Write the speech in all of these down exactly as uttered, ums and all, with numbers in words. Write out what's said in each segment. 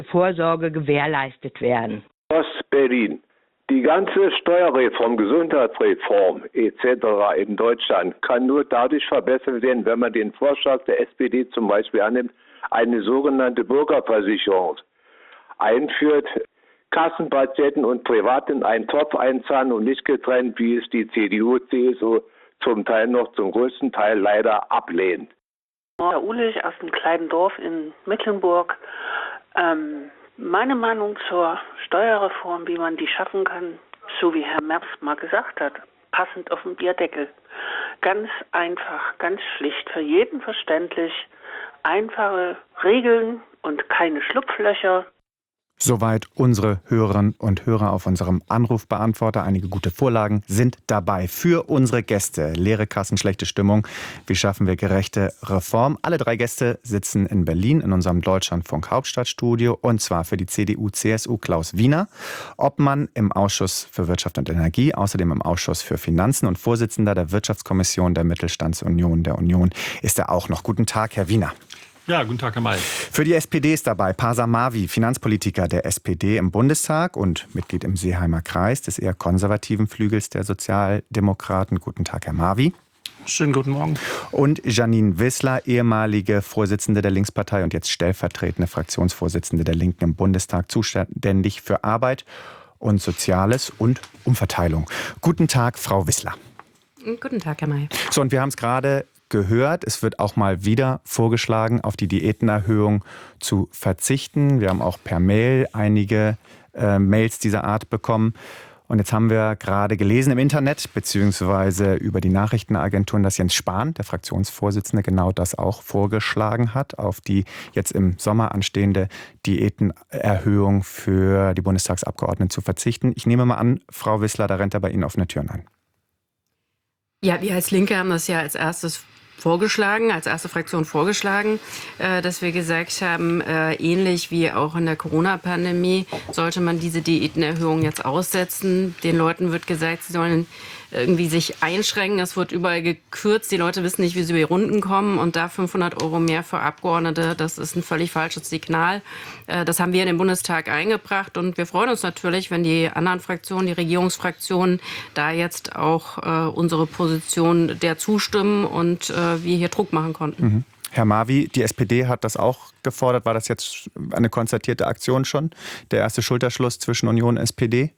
Vorsorge gewährleistet werden. Ost-Berlin. Die ganze Steuerreform, Gesundheitsreform et cetera in Deutschland kann nur dadurch verbessert werden, wenn man den Vorschlag der S P D zum Beispiel annimmt, eine sogenannte Bürgerversicherung einführt, Kassenpatienten und Private in einen Topf einzahlen und nicht getrennt, wie es die C D U, C S U zum Teil noch zum größten Teil leider ablehnt. Herr Uhlich aus einem kleinen Dorf in Mecklenburg. Ähm, meine Meinung zur Steuerreform, wie man die schaffen kann, so wie Herr Merz mal gesagt hat, passend auf den Bierdeckel. Ganz einfach, ganz schlicht, für jeden verständlich, einfache Regeln und keine Schlupflöcher. Soweit unsere Hörerinnen und Hörer auf unserem Anrufbeantworter. Einige gute Vorlagen sind dabei für unsere Gäste. Leere Kassen, schlechte Stimmung. Wie schaffen wir gerechte Reform? Alle drei Gäste sitzen in Berlin in unserem Deutschlandfunk Hauptstadtstudio. Und zwar für die C D U C S U Klaus Wiener, Obmann im Ausschuss für Wirtschaft und Energie, außerdem im Ausschuss für Finanzen und Vorsitzender der Wirtschaftskommission der Mittelstandsunion der Union ist er auch noch. Guten Tag, Herr Wiener. Ja, guten Tag, Herr May. Für die S P D ist dabei Pasa Mavi, Finanzpolitiker der S P D im Bundestag und Mitglied im Seeheimer Kreis des eher konservativen Flügels der Sozialdemokraten. Guten Tag, Herr Mavi. Schönen guten Morgen. Und Janine Wissler, ehemalige Vorsitzende der Linkspartei und jetzt stellvertretende Fraktionsvorsitzende der Linken im Bundestag, zuständig für Arbeit und Soziales und Umverteilung. Guten Tag, Frau Wissler. Guten Tag, Herr May. So, und wir haben es gerade gehört, es wird auch mal wieder vorgeschlagen, auf die Diätenerhöhung zu verzichten. Wir haben auch per Mail einige äh, Mails dieser Art bekommen. Und jetzt haben wir gerade gelesen im Internet, beziehungsweise über die Nachrichtenagenturen, dass Jens Spahn, der Fraktionsvorsitzende, genau das auch vorgeschlagen hat, auf die jetzt im Sommer anstehende Diätenerhöhung für die Bundestagsabgeordneten zu verzichten. Ich nehme mal an, Frau Wissler, da rennt er bei Ihnen offene Türen ein. Ja, wir als Linke haben das ja als erstes vorgeschlagen, als erste Fraktion vorgeschlagen, äh, dass wir gesagt haben, äh, ähnlich wie auch in der Corona-Pandemie sollte man diese Diätenerhöhung jetzt aussetzen. Den Leuten wird gesagt, sie sollen irgendwie sich einschränken. Es wird überall gekürzt. Die Leute wissen nicht, wie sie über die Runden kommen. Und da fünfhundert Euro mehr für Abgeordnete, das ist ein völlig falsches Signal. Äh, das haben wir in den Bundestag eingebracht. Und wir freuen uns natürlich, wenn die anderen Fraktionen, die Regierungsfraktionen, da jetzt auch äh, unsere Position der zustimmen und äh, wir hier Druck machen konnten. Mhm. Herr Mavi, die S P D hat das auch gefordert. War das jetzt eine konzertierte Aktion schon? Der erste Schulterschluss zwischen Union und S P D?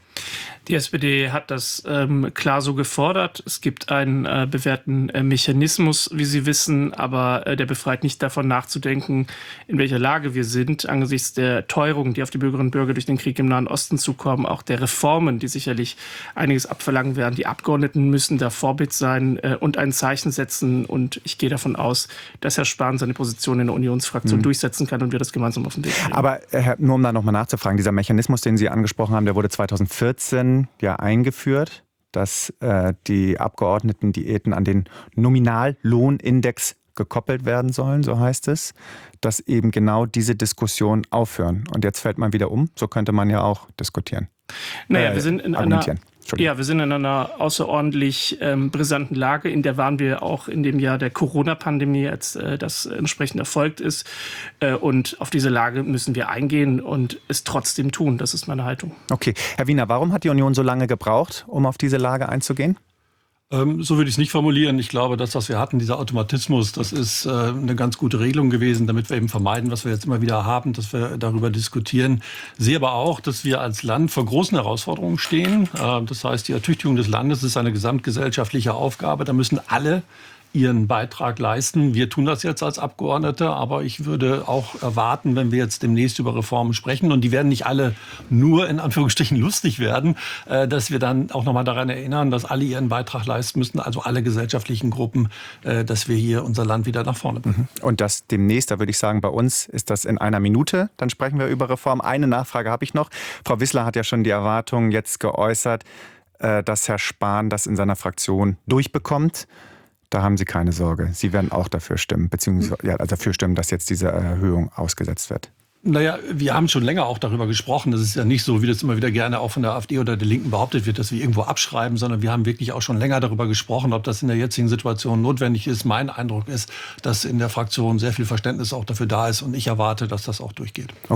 Die S P D hat das ähm, klar so gefordert. Es gibt einen äh, bewährten äh, Mechanismus, wie Sie wissen, aber äh, der befreit nicht davon nachzudenken, in welcher Lage wir sind, angesichts der Teuerung, die auf die Bürgerinnen und Bürger durch den Krieg im Nahen Osten zukommen, auch der Reformen, die sicherlich einiges abverlangen werden. Die Abgeordneten müssen da Vorbild sein äh, und ein Zeichen setzen. Und ich gehe davon aus, dass Herr Spahn seine Position in der Unionsfraktion mhm. durchsetzen kann und wir das gemeinsam auf den Weg bringen. Aber Herr, nur um da nochmal nachzufragen, dieser Mechanismus, den Sie angesprochen haben, der wurde zweitausendvierzehn ja eingeführt, dass äh, die Abgeordnetendiäten an den Nominallohnindex gekoppelt werden sollen, so heißt es, dass eben genau diese Diskussion aufhören. Und jetzt fällt man wieder um, so könnte man ja auch diskutieren. Naja, äh, wir sind in einer, ja, wir sind in einer außerordentlich ähm, brisanten Lage, in der waren wir auch in dem Jahr der Corona-Pandemie, als äh, das entsprechend erfolgt ist. Äh, und auf diese Lage müssen wir eingehen und es trotzdem tun. Das ist meine Haltung. Okay. Herr Wiener, warum hat die Union so lange gebraucht, um auf diese Lage einzugehen? Ähm, so würde ich es nicht formulieren. Ich glaube, das, was wir hatten, dieser Automatismus, das ist äh, eine ganz gute Regelung gewesen, damit wir eben vermeiden, was wir jetzt immer wieder haben, dass wir darüber diskutieren. Sehe aber auch, dass wir als Land vor großen Herausforderungen stehen. Äh, das heißt, die Ertüchtigung des Landes ist eine gesamtgesellschaftliche Aufgabe. Da müssen alle ihren Beitrag leisten. Wir tun das jetzt als Abgeordnete, aber ich würde auch erwarten, wenn wir jetzt demnächst über Reformen sprechen, und die werden nicht alle nur in Anführungsstrichen lustig werden, dass wir dann auch nochmal daran erinnern, dass alle ihren Beitrag leisten müssen, also alle gesellschaftlichen Gruppen, dass wir hier unser Land wieder nach vorne bringen. Und das demnächst, da würde ich sagen, bei uns ist das in einer Minute. Dann sprechen wir über Reform. Eine Nachfrage habe ich noch. Frau Wissler hat ja schon die Erwartung jetzt geäußert, dass Herr Spahn das in seiner Fraktion durchbekommt. Da haben Sie keine Sorge. Sie werden auch dafür stimmen, beziehungsweise ja, also dafür stimmen, dass jetzt diese Erhöhung ausgesetzt wird. Naja, wir haben schon länger auch darüber gesprochen. Das ist ja nicht so, wie das immer wieder gerne auch von der AfD oder der Linken behauptet wird, dass wir irgendwo abschreiben, sondern wir haben wirklich auch schon länger darüber gesprochen, ob das in der jetzigen Situation notwendig ist. Mein Eindruck ist, dass in der Fraktion sehr viel Verständnis auch dafür da ist und ich erwarte, dass das auch durchgeht. Okay.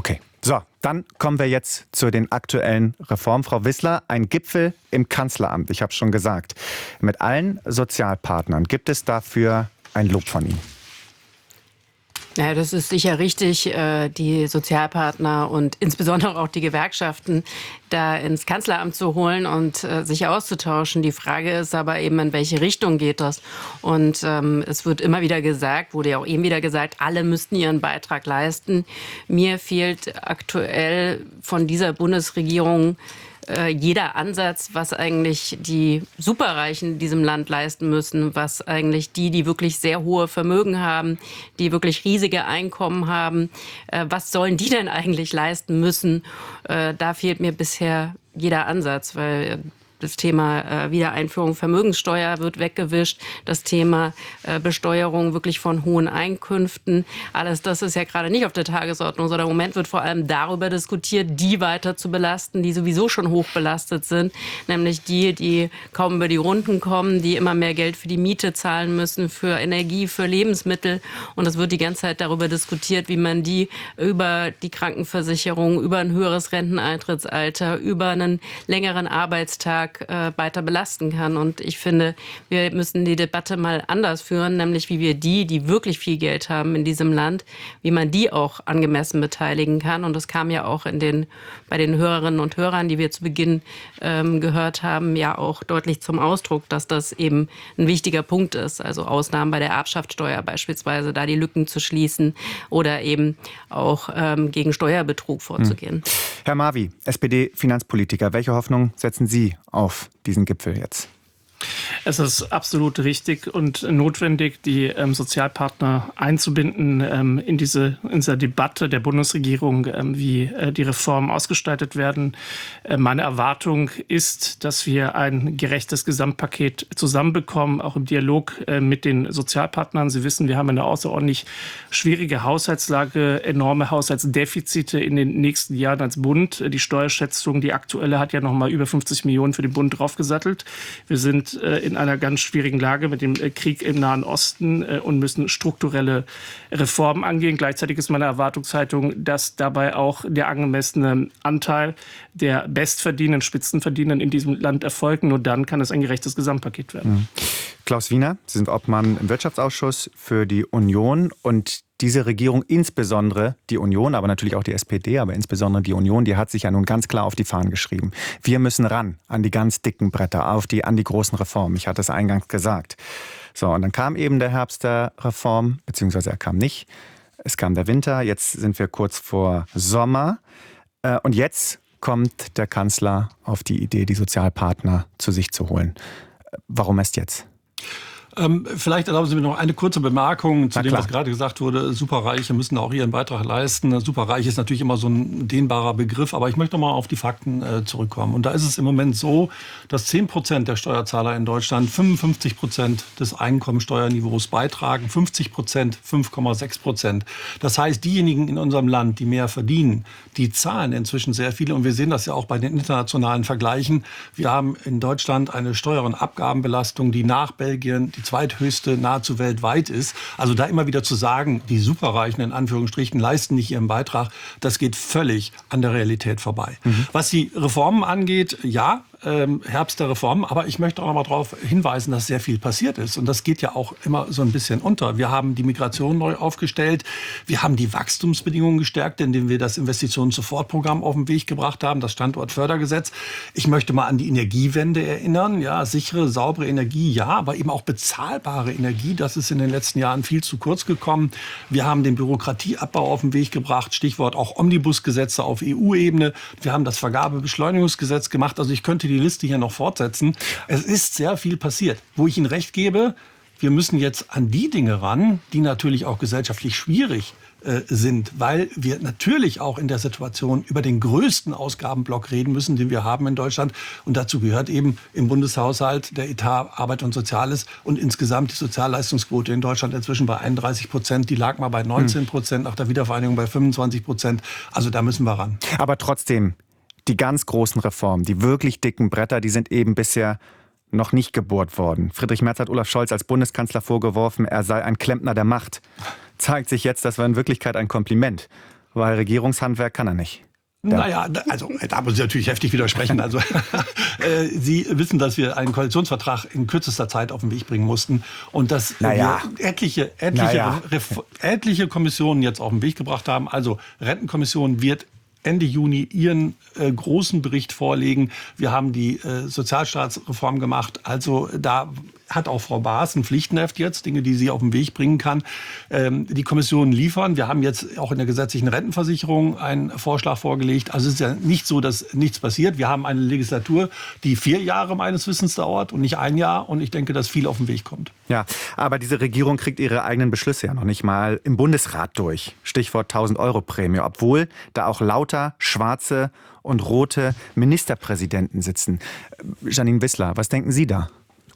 So, dann kommen wir jetzt zu den aktuellen Reformen. Frau Wissler, ein Gipfel im Kanzleramt, ich habe es schon gesagt, mit allen Sozialpartnern. Gibt es dafür ein Lob von Ihnen? Ja, das ist sicher richtig, die Sozialpartner und insbesondere auch die Gewerkschaften da ins Kanzleramt zu holen und sich auszutauschen. Die Frage ist aber eben, in welche Richtung geht das? Und ähm, es wird immer wieder gesagt, wurde ja auch eben wieder gesagt, alle müssten ihren Beitrag leisten. Mir fehlt aktuell von dieser Bundesregierung jeder Ansatz, was eigentlich die Superreichen in diesem Land leisten müssen, was eigentlich die, die wirklich sehr hohe Vermögen haben, die wirklich riesige Einkommen haben, was sollen die denn eigentlich leisten müssen? Da fehlt mir bisher jeder Ansatz, weil das Thema äh, Wiedereinführung Vermögenssteuer wird weggewischt. Das Thema äh, Besteuerung wirklich von hohen Einkünften. Alles das ist ja gerade nicht auf der Tagesordnung, sondern im Moment wird vor allem darüber diskutiert, die weiter zu belasten, die sowieso schon hoch belastet sind. Nämlich die, die kaum über die Runden kommen, die immer mehr Geld für die Miete zahlen müssen, für Energie, für Lebensmittel. Und es wird die ganze Zeit darüber diskutiert, wie man die über die Krankenversicherung, über ein höheres Renteneintrittsalter, über einen längeren Arbeitstag weiter belasten kann. Und ich finde, wir müssen die Debatte mal anders führen, nämlich wie wir die, die wirklich viel Geld haben in diesem Land, wie man die auch angemessen beteiligen kann. Und das kam ja auch in den, bei den Hörerinnen und Hörern, die wir zu Beginn ähm, gehört haben, ja auch deutlich zum Ausdruck, dass das eben ein wichtiger Punkt ist. Also Ausnahmen bei der Erbschaftssteuer beispielsweise, da die Lücken zu schließen oder eben auch ähm, gegen Steuerbetrug vorzugehen. Hm. Herr Marvi, S P D-Finanzpolitiker, welche Hoffnung setzen Sie auf diesen Gipfel jetzt? Es ist absolut richtig und notwendig, die ähm, Sozialpartner einzubinden ähm, in, diese, in dieser Debatte der Bundesregierung, ähm, wie äh, die Reformen ausgestaltet werden. Äh, meine Erwartung ist, dass wir ein gerechtes Gesamtpaket zusammenbekommen, auch im Dialog äh, mit den Sozialpartnern. Sie wissen, wir haben eine außerordentlich schwierige Haushaltslage, enorme Haushaltsdefizite in den nächsten Jahren als Bund. Die Steuerschätzung, die aktuelle, hat ja noch mal über fünfzig Millionen für den Bund draufgesattelt. Wir sind in einer ganz schwierigen Lage mit dem Krieg im Nahen Osten und müssen strukturelle Reformen angehen. Gleichzeitig ist meine Erwartungshaltung, dass dabei auch der angemessene Anteil der Bestverdienenden, Spitzenverdienenden in diesem Land erfolgen. Nur dann kann es ein gerechtes Gesamtpaket werden. Mhm. Klaus Wiener, Sie sind Obmann im Wirtschaftsausschuss für die Union und diese Regierung, insbesondere die Union, aber natürlich auch die S P D, aber insbesondere die Union, die hat sich ja nun ganz klar auf die Fahnen geschrieben. Wir müssen ran an die ganz dicken Bretter, auf die, an die großen Reformen. Ich hatte es eingangs gesagt. So, und dann kam eben der Herbst der Reform, beziehungsweise er kam nicht. Es kam der Winter, jetzt sind wir kurz vor Sommer. Und jetzt kommt der Kanzler auf die Idee, die Sozialpartner zu sich zu holen. Warum erst jetzt? Ähm, vielleicht erlauben Sie mir noch eine kurze Bemerkung zu Na dem, klar. was gerade gesagt wurde. Superreiche müssen auch ihren Beitrag leisten. Superreich ist natürlich immer so ein dehnbarer Begriff, aber ich möchte noch mal auf die Fakten äh, zurückkommen. Und da ist es im Moment so, dass zehn Prozent der Steuerzahler in Deutschland fünfundfünfzig Prozent des Einkommensteuerniveaus beitragen, fünfzig Prozent fünf Komma sechs Prozent. Das heißt, diejenigen in unserem Land, die mehr verdienen, die zahlen inzwischen sehr viele. Und wir sehen das ja auch bei den internationalen Vergleichen. Wir haben in Deutschland eine Steuer- und Abgabenbelastung, die nach Belgien die zweithöchste nahezu weltweit ist. Also da immer wieder zu sagen, die Superreichen in Anführungsstrichen leisten nicht ihren Beitrag, das geht völlig an der Realität vorbei. Mhm. Was die Reformen angeht, ja, ähm, Herbst der Reformen, aber ich möchte auch noch mal darauf hinweisen, dass sehr viel passiert ist. Und das geht ja auch immer so ein bisschen unter. Wir haben die Migration neu aufgestellt, wir haben die Wachstumsbedingungen gestärkt, indem wir das Investitionen-Sofortprogramm auf den Weg gebracht haben, das Standortfördergesetz. Ich möchte mal an die Energiewende erinnern. Ja, sichere, saubere Energie, ja, aber eben auch bezahlbare Energie. Das ist in den letzten Jahren viel zu kurz gekommen. Wir haben den Bürokratieabbau auf den Weg gebracht. Stichwort auch Omnibusgesetze auf E U-Ebene. Wir haben das Vergabebeschleunigungsgesetz gemacht. Also ich könnte die Liste hier noch fortsetzen. Es ist sehr viel passiert. Wo ich Ihnen recht gebe, wir müssen jetzt an die Dinge ran, die natürlich auch gesellschaftlich schwierig äh, sind, weil wir natürlich auch in der Situation über den größten Ausgabenblock reden müssen, den wir haben in Deutschland. Und dazu gehört eben im Bundeshaushalt der Etat Arbeit und Soziales und insgesamt die Sozialleistungsquote in Deutschland inzwischen bei einunddreißig Prozent. Die lag mal bei neunzehn Prozent, nach der Wiedervereinigung bei fünfundzwanzig Prozent. Also da müssen wir ran. Aber trotzdem, die ganz großen Reformen, die wirklich dicken Bretter, die sind eben bisher noch nicht gebohrt worden. Friedrich Merz hat Olaf Scholz als Bundeskanzler vorgeworfen, er sei ein Klempner der Macht. Zeigt sich jetzt, das war in Wirklichkeit ein Kompliment. weil Regierungshandwerk kann er nicht. Ja. Naja, also da muss ich natürlich heftig widersprechen. Also äh, Sie wissen, dass wir einen Koalitionsvertrag in kürzester Zeit auf den Weg bringen mussten und dass naja. wir etliche, etliche, naja. etliche Kommissionen jetzt auf den Weg gebracht haben. Also Rentenkommission wird Ende Juni ihren äh, großen Bericht vorlegen. Wir haben die äh, Sozialstaatsreform gemacht. Also da hat auch Frau Baas ein Pflichtenheft jetzt, Dinge, die sie auf den Weg bringen kann. Ähm, die Kommissionen liefern. Wir haben jetzt auch in der gesetzlichen Rentenversicherung einen Vorschlag vorgelegt. Also es ist ja nicht so, dass nichts passiert. Wir haben eine Legislatur, die vier Jahre meines Wissens dauert und nicht ein Jahr. Und ich denke, dass viel auf den Weg kommt. Ja, aber diese Regierung kriegt ihre eigenen Beschlüsse ja noch nicht mal im Bundesrat durch. Stichwort tausend-Euro-Prämie, obwohl da auch lauter schwarze und rote Ministerpräsidenten sitzen. Janine Wissler, was denken Sie da?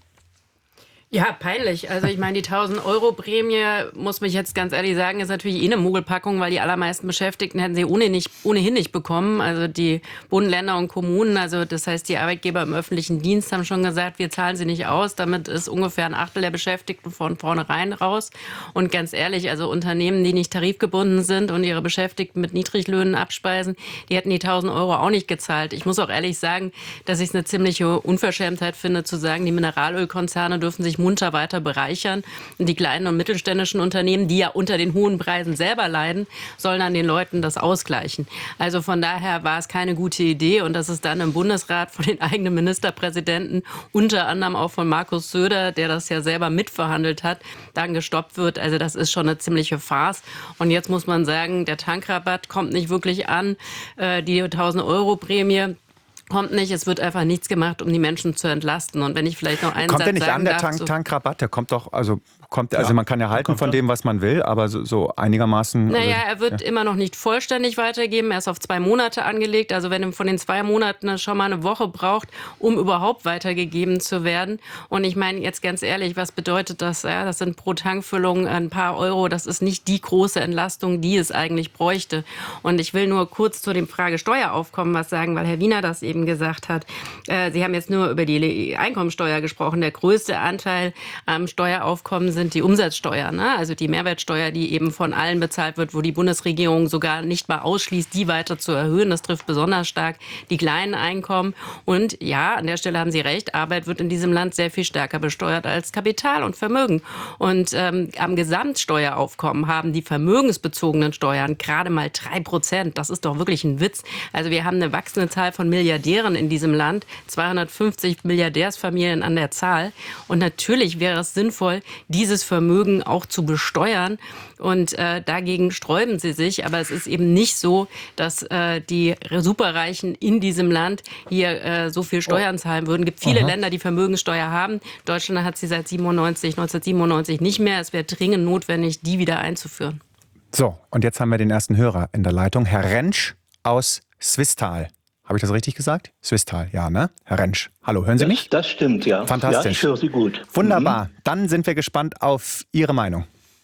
Ja, peinlich. Also ich meine, die tausend-Euro-Prämie, muss mich jetzt ganz ehrlich sagen, ist natürlich eh eine Mogelpackung, weil die allermeisten Beschäftigten hätten sie ohne nicht, ohnehin nicht bekommen. Also die Bund, Länder und Kommunen, also das heißt, die Arbeitgeber im öffentlichen Dienst haben schon gesagt, wir zahlen sie nicht aus. Damit ist ungefähr ein Achtel der Beschäftigten von vornherein raus. Und ganz ehrlich, also Unternehmen, die nicht tarifgebunden sind und ihre Beschäftigten mit Niedriglöhnen abspeisen, die hätten die tausend Euro auch nicht gezahlt. Ich muss auch ehrlich sagen, dass ich es eine ziemliche Unverschämtheit finde, zu sagen, die Mineralölkonzerne dürfen sich munter weiter bereichern. Und die kleinen und mittelständischen Unternehmen, die ja unter den hohen Preisen selber leiden, sollen an den Leuten das ausgleichen. Also von daher war es keine gute Idee. Und dass es dann im Bundesrat von den eigenen Ministerpräsidenten, unter anderem auch von Markus Söder, der das ja selber mitverhandelt hat, dann gestoppt wird. Also das ist schon eine ziemliche Farce. Und jetzt muss man sagen, der Tankrabatt kommt nicht wirklich an. Die tausend-Euro-Prämie kommt nicht, es wird einfach nichts gemacht, um die Menschen zu entlasten. Und wenn ich vielleicht noch einen kommt Satz der nicht sagen an, der darf, Tank, so Tankrabatt? Der kommt doch, also kommt, also ja, man kann ja halten von dem, was man will, aber so, so einigermaßen. Naja, also, er wird ja. immer noch nicht vollständig weitergeben. Er ist auf zwei Monate angelegt. Also wenn er von den zwei Monaten schon mal eine Woche braucht, um überhaupt weitergegeben zu werden. Und ich meine jetzt ganz ehrlich, was bedeutet das? Ja, das sind pro Tankfüllung ein paar Euro. Das ist nicht die große Entlastung, die es eigentlich bräuchte. Und ich will nur kurz zu dem Frage Steueraufkommen was sagen, weil Herr Wiener das eben gesagt hat. Sie haben jetzt nur über die Einkommensteuer gesprochen. Der größte Anteil am Steueraufkommen sind die Umsatzsteuern, ne? Also die Mehrwertsteuer, die eben von allen bezahlt wird, wo die Bundesregierung sogar nicht mal ausschließt, die weiter zu erhöhen. Das trifft besonders stark die kleinen Einkommen. Und ja, an der Stelle haben Sie recht, Arbeit wird in diesem Land sehr viel stärker besteuert als Kapital und Vermögen. Und ähm, am Gesamtsteueraufkommen haben die vermögensbezogenen Steuern gerade mal drei Prozent. Das ist doch wirklich ein Witz. Also wir haben eine wachsende Zahl von Milliardären in diesem Land. zweihundertfünfzig Milliardärsfamilien an der Zahl. Und natürlich wäre es sinnvoll, dieses Vermögen auch zu besteuern. Und äh, dagegen sträuben sie sich. Aber es ist eben nicht so, dass äh, die Superreichen in diesem Land hier äh, so viel Steuern zahlen würden. Es gibt viele Aha. Länder, die Vermögenssteuer haben. Deutschland hat sie seit siebenundneunzig, neunzehnhundertsiebenundneunzig nicht mehr. Es wäre dringend notwendig, die wieder einzuführen. So, und jetzt haben wir den ersten Hörer in der Leitung. Herr Rentsch aus Swisttal. Habe ich das richtig gesagt? Swisttal, ja, ne? Herr Rentsch. Hallo, hören Sie das, mich? Das stimmt, ja. Fantastisch. Ja, ich höre Sie gut. Wunderbar. Mhm. Dann sind wir gespannt auf Ihre Meinung.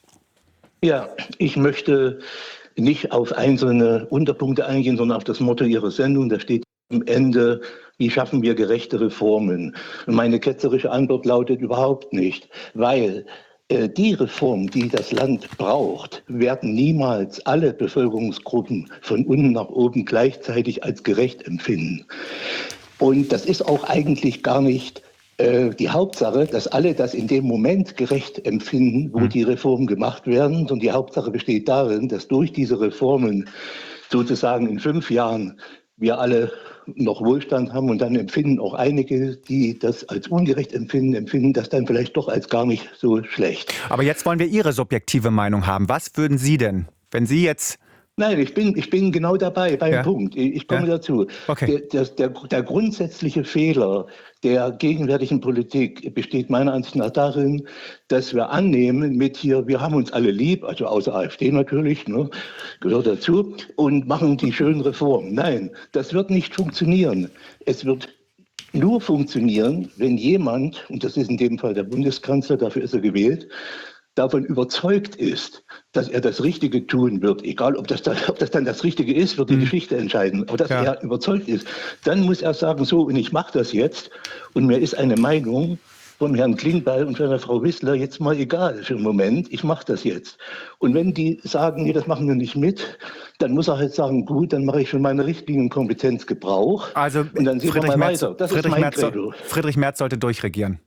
Ja, ich möchte nicht auf einzelne Unterpunkte eingehen, sondern auf das Motto Ihrer Sendung. Da steht am Ende, wie schaffen wir gerechte Reformen? Und meine ketzerische Antwort lautet überhaupt nicht, weil die Reform, die das Land braucht, werden niemals alle Bevölkerungsgruppen von unten nach oben gleichzeitig als gerecht empfinden. Und das ist auch eigentlich gar nicht äh, die Hauptsache, dass alle das in dem Moment gerecht empfinden, wo mhm. die Reformen gemacht werden. Und die Hauptsache besteht darin, dass durch diese Reformen sozusagen in fünf Jahren wir alle noch Wohlstand haben und dann empfinden auch einige, die das als ungerecht empfinden, empfinden das dann vielleicht doch als gar nicht so schlecht. Aber jetzt wollen wir Ihre subjektive Meinung haben. Was würden Sie denn, wenn Sie jetzt... Nein, ich bin, ich bin genau dabei, beim ja. Punkt. Ich komme ja. dazu. Okay. Der, der, der grundsätzliche Fehler der gegenwärtigen Politik besteht meiner Ansicht nach darin, dass wir annehmen mit hier, wir haben uns alle lieb, also außer AfD natürlich, ne, gehört dazu, und machen die schönen Reformen. Nein, das wird nicht funktionieren. Es wird nur funktionieren, wenn jemand, und das ist in dem Fall der Bundeskanzler, dafür ist er gewählt, davon überzeugt ist, dass er das Richtige tun wird, egal ob das dann, ob das, dann das Richtige ist, wird die mhm. Geschichte entscheiden, aber dass ja. er überzeugt ist, dann muss er sagen, so, und ich mache das jetzt, und mir ist eine Meinung vom Herrn Klingbeil und von der Frau Wissler jetzt mal egal für den Moment. Ich mache das jetzt. Und wenn die sagen, nee, das machen wir nicht mit, dann muss er halt sagen, gut, dann mache ich von meiner Richtlinienkompetenz Gebrauch. Also und dann sehen Friedrich wir mal Merz, weiter. Das Friedrich, ist mein Merz, Credo. Friedrich Merz sollte durchregieren.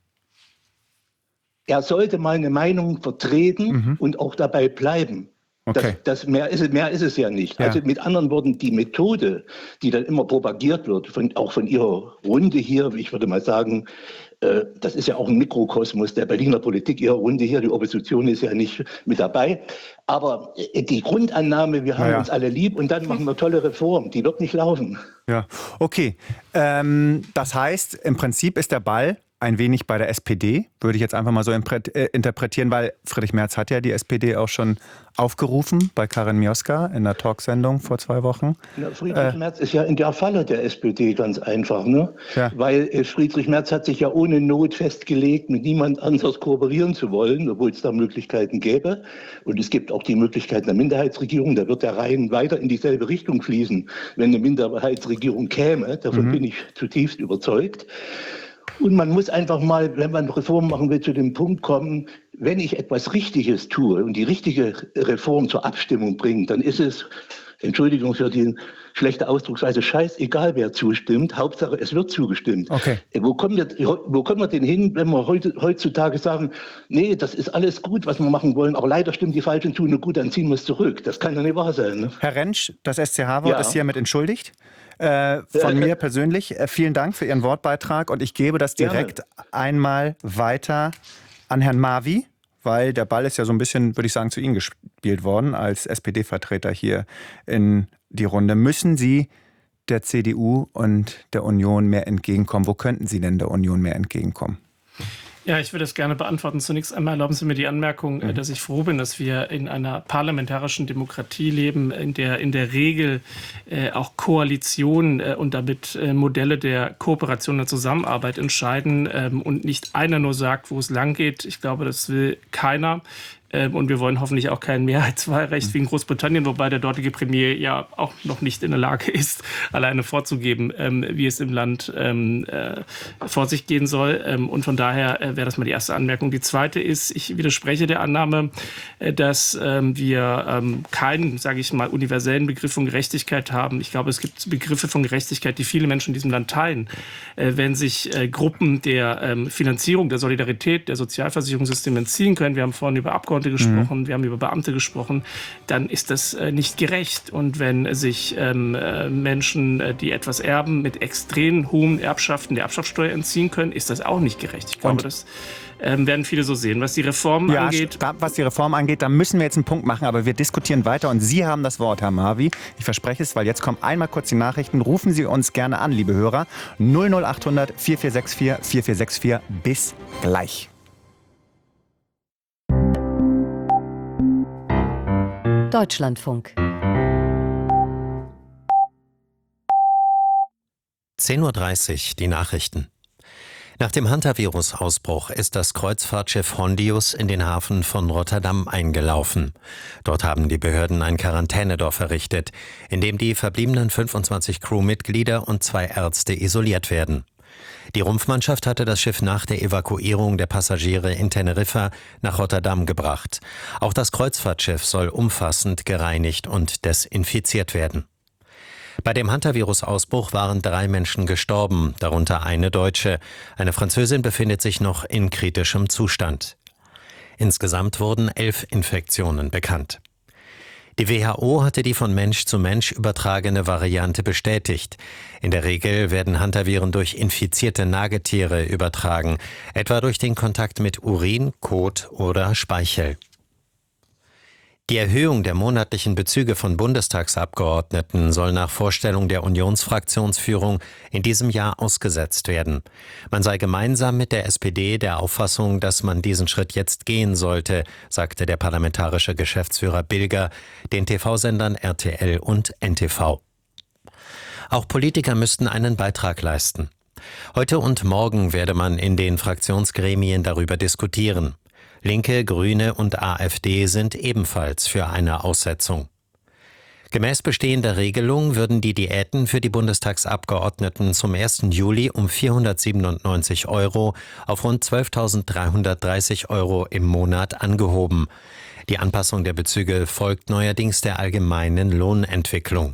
Er sollte meine Meinung vertreten Mhm. und auch dabei bleiben. Okay. Das, das mehr, ist, mehr ist es ja nicht. Ja. Also mit anderen Worten, die Methode, die dann immer propagiert wird, von, auch von Ihrer Runde hier, ich würde mal sagen, äh, das ist ja auch ein Mikrokosmos der Berliner Politik, Ihre Runde hier, die Opposition ist ja nicht mit dabei. Aber äh, die Grundannahme, wir haben naja. uns alle lieb und dann machen wir tolle Reform, die wird nicht laufen. Ja, okay. Ähm, das heißt, im Prinzip ist der Ball ein wenig bei der S P D, würde ich jetzt einfach mal so interpretieren, weil Friedrich Merz hat ja die S P D auch schon aufgerufen bei Karin Mioska in der Talksendung vor zwei Wochen. Na, Friedrich äh, Merz ist ja in der Falle der S P D ganz einfach, ne? Ja. Weil äh, Friedrich Merz hat sich ja ohne Not festgelegt, mit niemand anders kooperieren zu wollen, obwohl es da Möglichkeiten gäbe. Und es gibt auch die Möglichkeit einer Minderheitsregierung, da wird der Rhein weiter in dieselbe Richtung fließen, wenn eine Minderheitsregierung käme. Davon mhm. bin ich zutiefst überzeugt. Und man muss einfach mal, wenn man Reformen machen will, zu dem Punkt kommen, wenn ich etwas Richtiges tue und die richtige Reform zur Abstimmung bringt, dann ist es, Entschuldigung für die schlechte Ausdrucksweise, scheißegal, wer zustimmt. Hauptsache, es wird zugestimmt. Okay. Wo kommen wir, wo kommen wir denn hin, wenn wir heute, heutzutage sagen, nee, das ist alles gut, was wir machen wollen, aber leider stimmen die Falschen zu, nur gut, dann ziehen wir es zurück. Das kann ja nicht wahr sein. Ne? Herr Rentsch, das S C H-Wort Ja. ist hiermit entschuldigt. Äh, von mir persönlich äh, vielen Dank für Ihren Wortbeitrag und ich gebe das direkt Gerne. einmal weiter an Herrn Marvi, weil der Ball ist ja so ein bisschen, würde ich sagen, zu Ihnen gespielt worden als S P D-Vertreter hier in die Runde. Müssen Sie der C D U und der Union mehr entgegenkommen? Wo könnten Sie denn der Union mehr entgegenkommen? Ja, ich würde das gerne beantworten. Zunächst einmal erlauben Sie mir die Anmerkung, mhm. dass ich froh bin, dass wir in einer parlamentarischen Demokratie leben, in der in der Regel äh, auch Koalitionen äh, und damit äh, Modelle der Kooperation und Zusammenarbeit entscheiden ähm, und nicht einer nur sagt, wo es lang geht. Ich glaube, das will keiner. Und wir wollen hoffentlich auch kein Mehrheitswahlrecht wie in Großbritannien, wobei der dortige Premier ja auch noch nicht in der Lage ist, alleine vorzugeben, wie es im Land vor sich gehen soll. Und von daher wäre das mal die erste Anmerkung. Die zweite ist, ich widerspreche der Annahme, dass wir keinen, sage ich mal, universellen Begriff von Gerechtigkeit haben. Ich glaube, es gibt Begriffe von Gerechtigkeit, die viele Menschen in diesem Land teilen. Wenn sich Gruppen der Finanzierung, der Solidarität, der Sozialversicherungssysteme entziehen können, wir haben vorhin über Abgeordnete gesprochen, mhm. wir haben über Beamte gesprochen, dann ist das äh, nicht gerecht. Und wenn sich ähm, äh, Menschen, äh, die etwas erben, mit extrem hohen Erbschaften der Erbschaftssteuer entziehen können, ist das auch nicht gerecht. Ich glaube, Und? das ähm, werden viele so sehen. Was die Reform ja, angeht... Da, was die Reform angeht, da müssen wir jetzt einen Punkt machen, aber wir diskutieren weiter und Sie haben das Wort, Herr Marvi. Ich verspreche es, weil jetzt kommen einmal kurz die Nachrichten. Rufen Sie uns gerne an, liebe Hörer. null null acht hundert vier vier sechs vier vier vier sechs vier. Bis gleich. Deutschlandfunk. zehn Uhr dreißig, die Nachrichten. Nach dem Hantavirus-Ausbruch ist das Kreuzfahrtschiff Hondius in den Hafen von Rotterdam eingelaufen. Dort haben die Behörden ein Quarantänedorf errichtet, in dem die verbliebenen fünfundzwanzig Crewmitglieder und zwei Ärzte isoliert werden. Die Rumpfmannschaft hatte das Schiff nach der Evakuierung der Passagiere in Teneriffa nach Rotterdam gebracht. Auch das Kreuzfahrtschiff soll umfassend gereinigt und desinfiziert werden. Bei dem Hantavirus-Ausbruch waren drei Menschen gestorben, darunter eine Deutsche. Eine Französin befindet sich noch in kritischem Zustand. Insgesamt wurden elf Infektionen bekannt. Die W H O hatte die von Mensch zu Mensch übertragene Variante bestätigt. In der Regel werden Hantaviren durch infizierte Nagetiere übertragen, etwa durch den Kontakt mit Urin, Kot oder Speichel. Die Erhöhung der monatlichen Bezüge von Bundestagsabgeordneten soll nach Vorstellung der Unionsfraktionsführung in diesem Jahr ausgesetzt werden. Man sei gemeinsam mit der S P D der Auffassung, dass man diesen Schritt jetzt gehen sollte, sagte der parlamentarische Geschäftsführer Bilger den T V-Sendern R T L und N T V. Auch Politiker müssten einen Beitrag leisten. Heute und morgen werde man in den Fraktionsgremien darüber diskutieren. Linke, Grüne und AfD sind ebenfalls für eine Aussetzung. Gemäß bestehender Regelung würden die Diäten für die Bundestagsabgeordneten zum ersten Juli um vierhundertsiebenundneunzig Euro auf rund zwölftausenddreihundertdreißig Euro im Monat angehoben. Die Anpassung der Bezüge folgt neuerdings der allgemeinen Lohnentwicklung.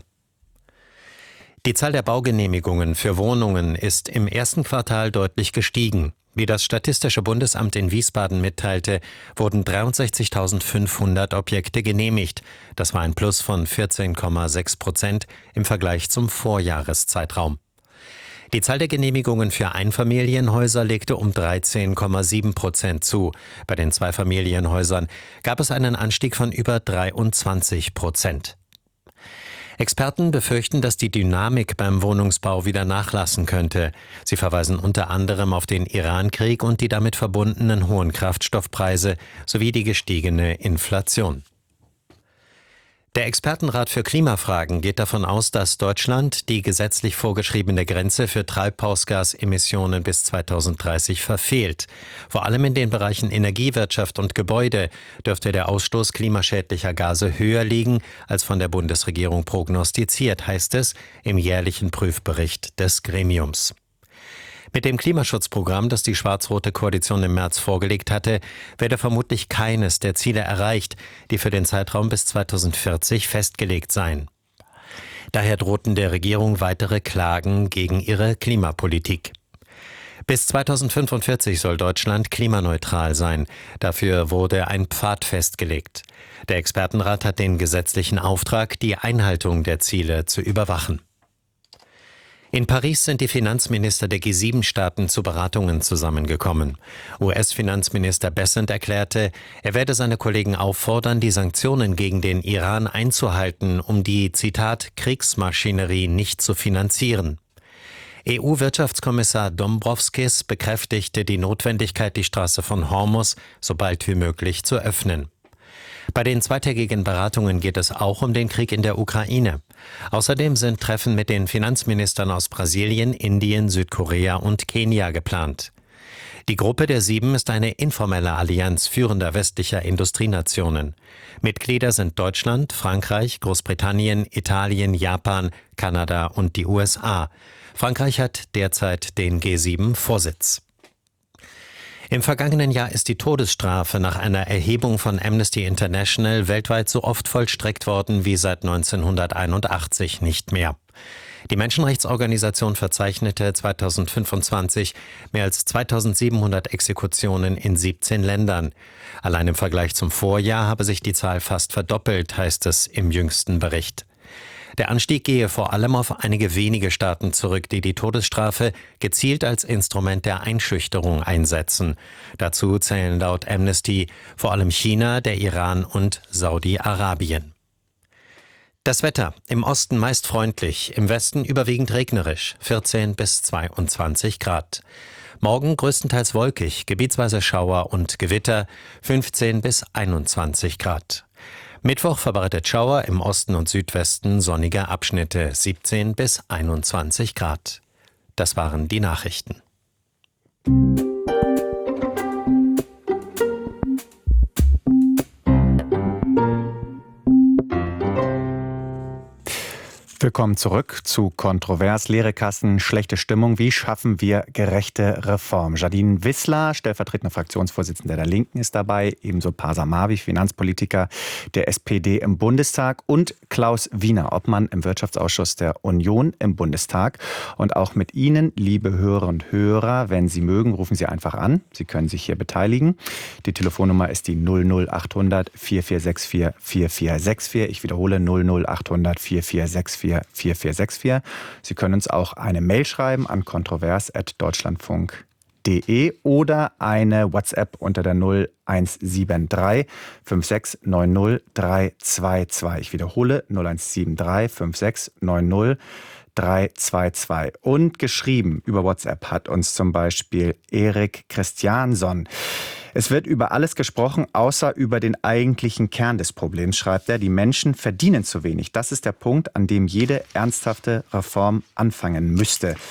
Die Zahl der Baugenehmigungen für Wohnungen ist im ersten Quartal deutlich gestiegen. Wie das Statistische Bundesamt in Wiesbaden mitteilte, wurden dreiundsechzigtausendfünfhundert Objekte genehmigt. Das war ein Plus von vierzehn Komma sechs Prozent im Vergleich zum Vorjahreszeitraum. Die Zahl der Genehmigungen für Einfamilienhäuser legte um dreizehn Komma sieben Prozent zu. Bei den Zweifamilienhäusern gab es einen Anstieg von über dreiundzwanzig Prozent. Experten befürchten, dass die Dynamik beim Wohnungsbau wieder nachlassen könnte. Sie verweisen unter anderem auf den Irankrieg und die damit verbundenen hohen Kraftstoffpreise sowie die gestiegene Inflation. Der Expertenrat für Klimafragen geht davon aus, dass Deutschland die gesetzlich vorgeschriebene Grenze für Treibhausgasemissionen bis zweitausenddreißig verfehlt. Vor allem in den Bereichen Energiewirtschaft und Gebäude dürfte der Ausstoß klimaschädlicher Gase höher liegen, als von der Bundesregierung prognostiziert, heißt es im jährlichen Prüfbericht des Gremiums. Mit dem Klimaschutzprogramm, das die schwarz-rote Koalition im März vorgelegt hatte, werde vermutlich keines der Ziele erreicht, die für den Zeitraum bis zweitausendvierzig festgelegt seien. Daher drohten der Regierung weitere Klagen gegen ihre Klimapolitik. Bis zweitausendfünfundvierzig soll Deutschland klimaneutral sein. Dafür wurde ein Pfad festgelegt. Der Expertenrat hat den gesetzlichen Auftrag, die Einhaltung der Ziele zu überwachen. In Paris sind die Finanzminister der G sieben Staaten zu Beratungen zusammengekommen. U S-Finanzminister Bessent erklärte, er werde seine Kollegen auffordern, die Sanktionen gegen den Iran einzuhalten, um die, Zitat, Kriegsmaschinerie nicht zu finanzieren. E U-Wirtschaftskommissar Dombrovskis bekräftigte die Notwendigkeit, die Straße von Hormuz so bald wie möglich zu öffnen. Bei den zweitägigen Beratungen geht es auch um den Krieg in der Ukraine. Außerdem sind Treffen mit den Finanzministern aus Brasilien, Indien, Südkorea und Kenia geplant. Die Gruppe der Sieben ist eine informelle Allianz führender westlicher Industrienationen. Mitglieder sind Deutschland, Frankreich, Großbritannien, Italien, Japan, Kanada und die U S A. Frankreich hat derzeit den G sieben Vorsitz. Im vergangenen Jahr ist die Todesstrafe nach einer Erhebung von Amnesty International weltweit so oft vollstreckt worden wie seit neunzehnhunderteinundachtzig nicht mehr. Die Menschenrechtsorganisation verzeichnete zweitausendfünfundzwanzig mehr als zweitausendsiebenhundert Exekutionen in siebzehn Ländern. Allein im Vergleich zum Vorjahr habe sich die Zahl fast verdoppelt, heißt es im jüngsten Bericht. Der Anstieg gehe vor allem auf einige wenige Staaten zurück, die die Todesstrafe gezielt als Instrument der Einschüchterung einsetzen. Dazu zählen laut Amnesty vor allem China, der Iran und Saudi-Arabien. Das Wetter: im Osten meist freundlich, im Westen überwiegend regnerisch, vierzehn bis zweiundzwanzig Grad. Morgen größtenteils wolkig, gebietsweise Schauer und Gewitter, fünfzehn bis einundzwanzig Grad. Mittwoch verbreitet Schauer, im Osten und Südwesten sonnige Abschnitte, siebzehn bis einundzwanzig Grad. Das waren die Nachrichten. Willkommen zurück zu Kontrovers. Leere Kassen, schlechte Stimmung. Wie schaffen wir gerechte Reform? Jadine Wissler, stellvertretende Fraktionsvorsitzende der Linken, ist dabei. Ebenso Pasa Mavi, Finanzpolitiker der S P D im Bundestag. Und Klaus Wiener, Obmann im Wirtschaftsausschuss der Union im Bundestag. Und auch mit Ihnen, liebe Hörer und Hörer, wenn Sie mögen, rufen Sie einfach an. Sie können sich hier beteiligen. Die Telefonnummer ist die null null achthundert vier vier sechs vier vier vier sechs vier. Ich wiederhole null null achthundert vier vier sechs vier vier vier sechs vier. Sie können uns auch eine Mail schreiben an kontrovers at deutschlandfunk punkt de oder eine WhatsApp unter der null eins sieben drei fünf sechs neun null drei zwei zwei. Ich wiederhole null eins sieben drei fünf sechs neun null drei zwei zwei. Und geschrieben über WhatsApp hat uns zum Beispiel Erik Christiansson. Es wird über alles gesprochen, außer über den eigentlichen Kern des Problems, schreibt er. Die Menschen verdienen zu wenig. Das ist der Punkt, an dem jede ernsthafte Reform anfangen müsste.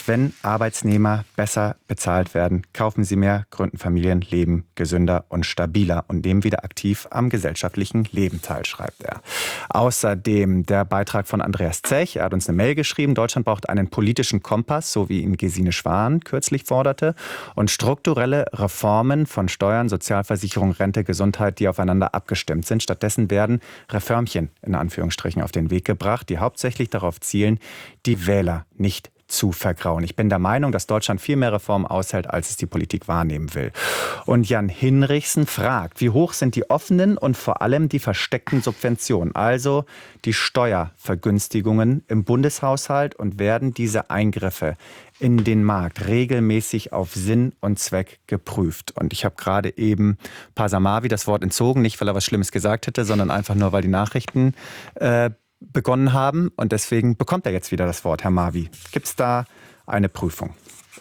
wenn Arbeitsnehmer besser bezahlt werden, kaufen sie mehr, gründen Familien, leben gesünder und stabiler und nehmen wieder aktiv am gesellschaftlichen Leben teil, schreibt er. Außerdem der Beitrag von Andreas Zech. Er hat uns eine Mail geschrieben. Deutschland braucht einen politischen Kompass, so wie ihn Gesine Schwan kürzlich forderte, und strukturelle Reformen von Steuern, Sozialversicherung, Rente, Gesundheit, die aufeinander abgestimmt sind. Stattdessen werden Reformchen in Anführungsstrichen auf den Weg gebracht, die hauptsächlich darauf zielen, die Wähler nicht zu vergrauen. Ich bin der Meinung, dass Deutschland viel mehr Reformen aushält, als es die Politik wahrnehmen will. Und Jan Hinrichsen fragt, wie hoch sind die offenen und vor allem die versteckten Subventionen, also die Steuervergünstigungen im Bundeshaushalt, und werden diese Eingriffe in den Markt regelmäßig auf Sinn und Zweck geprüft? Und ich habe gerade eben Pasamavi das Wort entzogen, nicht weil er was Schlimmes gesagt hätte, sondern einfach nur, weil die Nachrichten äh, begonnen haben, und deswegen bekommt er jetzt wieder das Wort, Herr Mavi. Gibt es da eine Prüfung?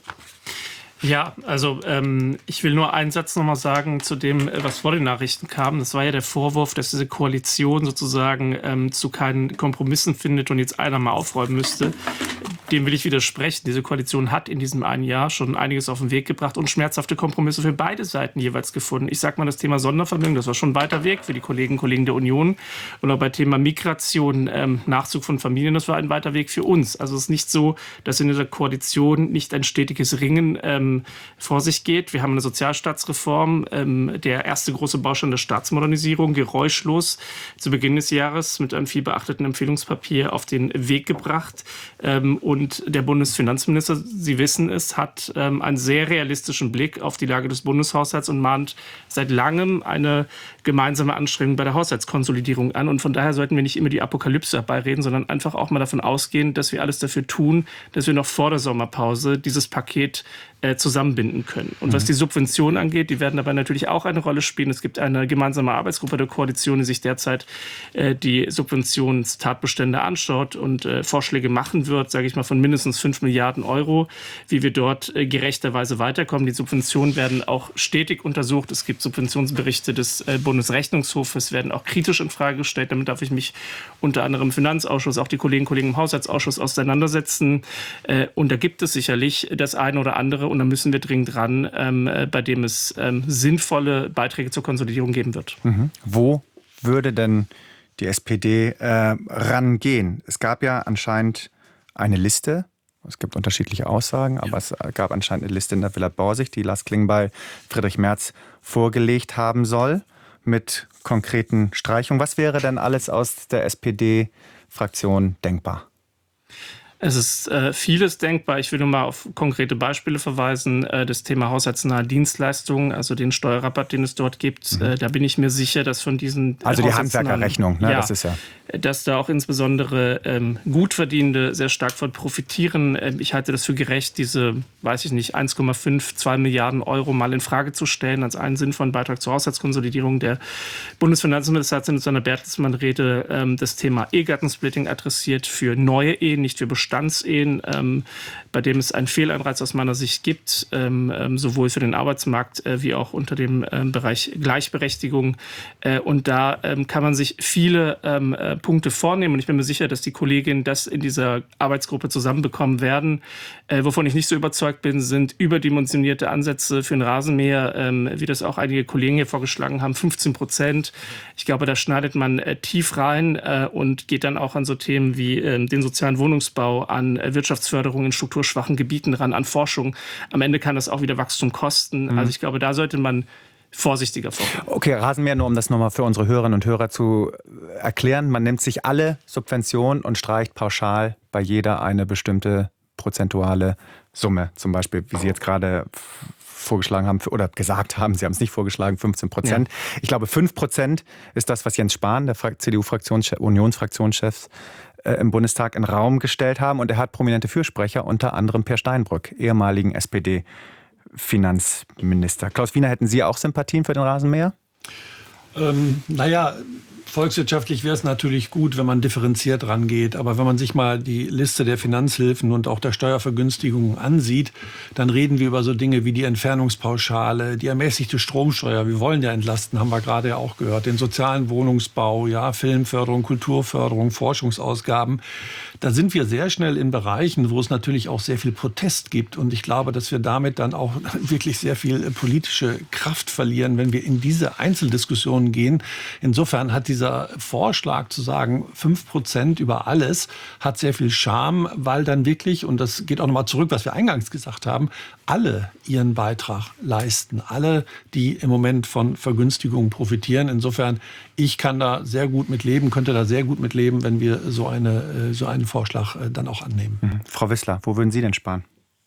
Ja, also ähm, ich will nur einen Satz nochmal sagen zu dem, was vor den Nachrichten kam. Das war ja der Vorwurf, dass diese Koalition sozusagen ähm, zu keinen Kompromissen findet und jetzt einer mal aufräumen müsste. Dem will ich widersprechen. Diese Koalition hat in diesem einen Jahr schon einiges auf den Weg gebracht und schmerzhafte Kompromisse für beide Seiten jeweils gefunden. Ich sage mal, das Thema Sondervermögen, das war schon ein weiter Weg für die Kolleginnen und Kollegen der Union. Und auch bei Thema Migration, ähm, Nachzug von Familien, das war ein weiter Weg für uns. Also es ist nicht so, dass in dieser Koalition nicht ein stetiges Ringen ähm, vor sich geht. Wir haben eine Sozialstaatsreform, ähm, der erste große Baustein der Staatsmodernisierung, geräuschlos zu Beginn des Jahres mit einem viel beachteten Empfehlungspapier auf den Weg gebracht. Ähm, und Und der Bundesfinanzminister, Sie wissen es, hat ähm, einen sehr realistischen Blick auf die Lage des Bundeshaushalts und mahnt seit langem eine gemeinsame Anstrengung bei der Haushaltskonsolidierung an. Und von daher sollten wir nicht immer die Apokalypse herbeireden, sondern einfach auch mal davon ausgehen, dass wir alles dafür tun, dass wir noch vor der Sommerpause dieses Paket äh, zusammenbinden können. Und mhm. was die Subventionen angeht, die werden dabei natürlich auch eine Rolle spielen. Es gibt eine gemeinsame Arbeitsgruppe der Koalition, die sich derzeit äh, die Subventionstatbestände anschaut und äh, Vorschläge machen wird, sage ich mal, von mindestens fünf Milliarden Euro, wie wir dort äh, gerechterweise weiterkommen. Die Subventionen werden auch stetig untersucht. Es gibt Subventionsberichte des äh, Bundesrechnungshofes, werden auch kritisch in Frage gestellt. Damit darf ich mich unter anderem im Finanzausschuss, auch die Kolleginnen und Kollegen im Haushaltsausschuss auseinandersetzen. Äh, und da gibt es sicherlich das eine oder andere, und da müssen wir dringend ran, ähm, bei dem es ähm, sinnvolle Beiträge zur Konsolidierung geben wird. Mhm. Wo würde denn die S P D äh, rangehen? Es gab ja anscheinend eine Liste. Es gibt unterschiedliche Aussagen, aber es gab anscheinend eine Liste in der Villa Borsig, die Lars Klingbeil Friedrich Merz vorgelegt haben soll, mit konkreten Streichungen. Was wäre denn alles aus der S P D-Fraktion denkbar? Es ist äh, vieles denkbar. Ich will nur mal auf konkrete Beispiele verweisen. Äh, das Thema haushaltsnahe Dienstleistungen, also den Steuerrabatt, den es dort gibt. Mhm. Äh, da bin ich mir sicher, dass von diesen Also die Handwerkerrechnung, ne? Ja, Das ist ja... dass da auch insbesondere ähm, Gutverdienende sehr stark von profitieren. Ähm, ich halte das für gerecht, diese, weiß ich nicht, eins Komma fünf, zwei Milliarden Euro mal in Frage zu stellen als einen sinnvollen Beitrag zur Haushaltskonsolidierung. Der Bundesfinanzminister hat in seiner Bertelsmann-Rede ähm, das Thema Ehegattensplitting adressiert für neue Ehen, nicht für Bestandsehen, ähm, bei dem es einen Fehlanreiz aus meiner Sicht gibt, ähm, ähm, sowohl für den Arbeitsmarkt äh, wie auch unter dem ähm, Bereich Gleichberechtigung. Äh, und da ähm, kann man sich viele ähm, Punkte vornehmen. Und ich bin mir sicher, dass die Kolleginnen das in dieser Arbeitsgruppe zusammenbekommen werden. Äh, wovon ich nicht so überzeugt bin, sind überdimensionierte Ansätze für ein Rasenmäher, ähm, wie das auch einige Kollegen hier vorgeschlagen haben, fünfzehn Prozent. Ich glaube, da schneidet man äh, tief rein äh, und geht dann auch an so Themen wie äh, den sozialen Wohnungsbau, an äh, Wirtschaftsförderung in strukturschwachen Gebieten ran, an Forschung. Am Ende kann das auch wieder Wachstum kosten. Mhm. Also ich glaube, da sollte man vorsichtiger vorgehen. Okay, Rasenmäher, nur um das nochmal für unsere Hörerinnen und Hörer zu erklären. Man nimmt sich alle Subventionen und streicht pauschal bei jeder eine bestimmte prozentuale Summe. Zum Beispiel, wie Sie jetzt gerade vorgeschlagen haben oder gesagt haben, Sie haben es nicht vorgeschlagen, fünfzehn Prozent. Ja. Ich glaube, fünf Prozent ist das, was Jens Spahn, der C D U-Fraktionschef, Unionsfraktionschef äh, im Bundestag in den Raum gestellt haben. Und er hat prominente Fürsprecher, unter anderem Per Steinbrück, ehemaligen S P D Finanzminister. Klaus Wiener, hätten Sie auch Sympathien für den Rasenmäher? Ähm, naja, volkswirtschaftlich wäre es natürlich gut, wenn man differenziert rangeht. Aber wenn man sich mal die Liste der Finanzhilfen und auch der Steuervergünstigungen ansieht, dann reden wir über so Dinge wie die Entfernungspauschale, die ermäßigte Stromsteuer. Wir wollen ja entlasten, haben wir gerade ja auch gehört. Den sozialen Wohnungsbau, ja, Filmförderung, Kulturförderung, Forschungsausgaben. da sind wir sehr schnell in Bereichen, wo es natürlich auch sehr viel Protest gibt. Und ich glaube, dass wir damit dann auch wirklich sehr viel politische Kraft verlieren, wenn wir in diese Einzeldiskussionen gehen. Insofern hat dieser Vorschlag zu sagen, fünf Prozent über alles, hat sehr viel Charme, weil dann wirklich, und das geht auch nochmal zurück, was wir eingangs gesagt haben, alle ihren Beitrag leisten. Alle, die im Moment von Vergünstigungen profitieren. Insofern, ich kann da sehr gut mit leben, könnte da sehr gut mit leben, wenn wir so, eine, so einen Vorschlag dann auch annehmen. Mhm. Frau Wissler, wo würden Sie denn sparen?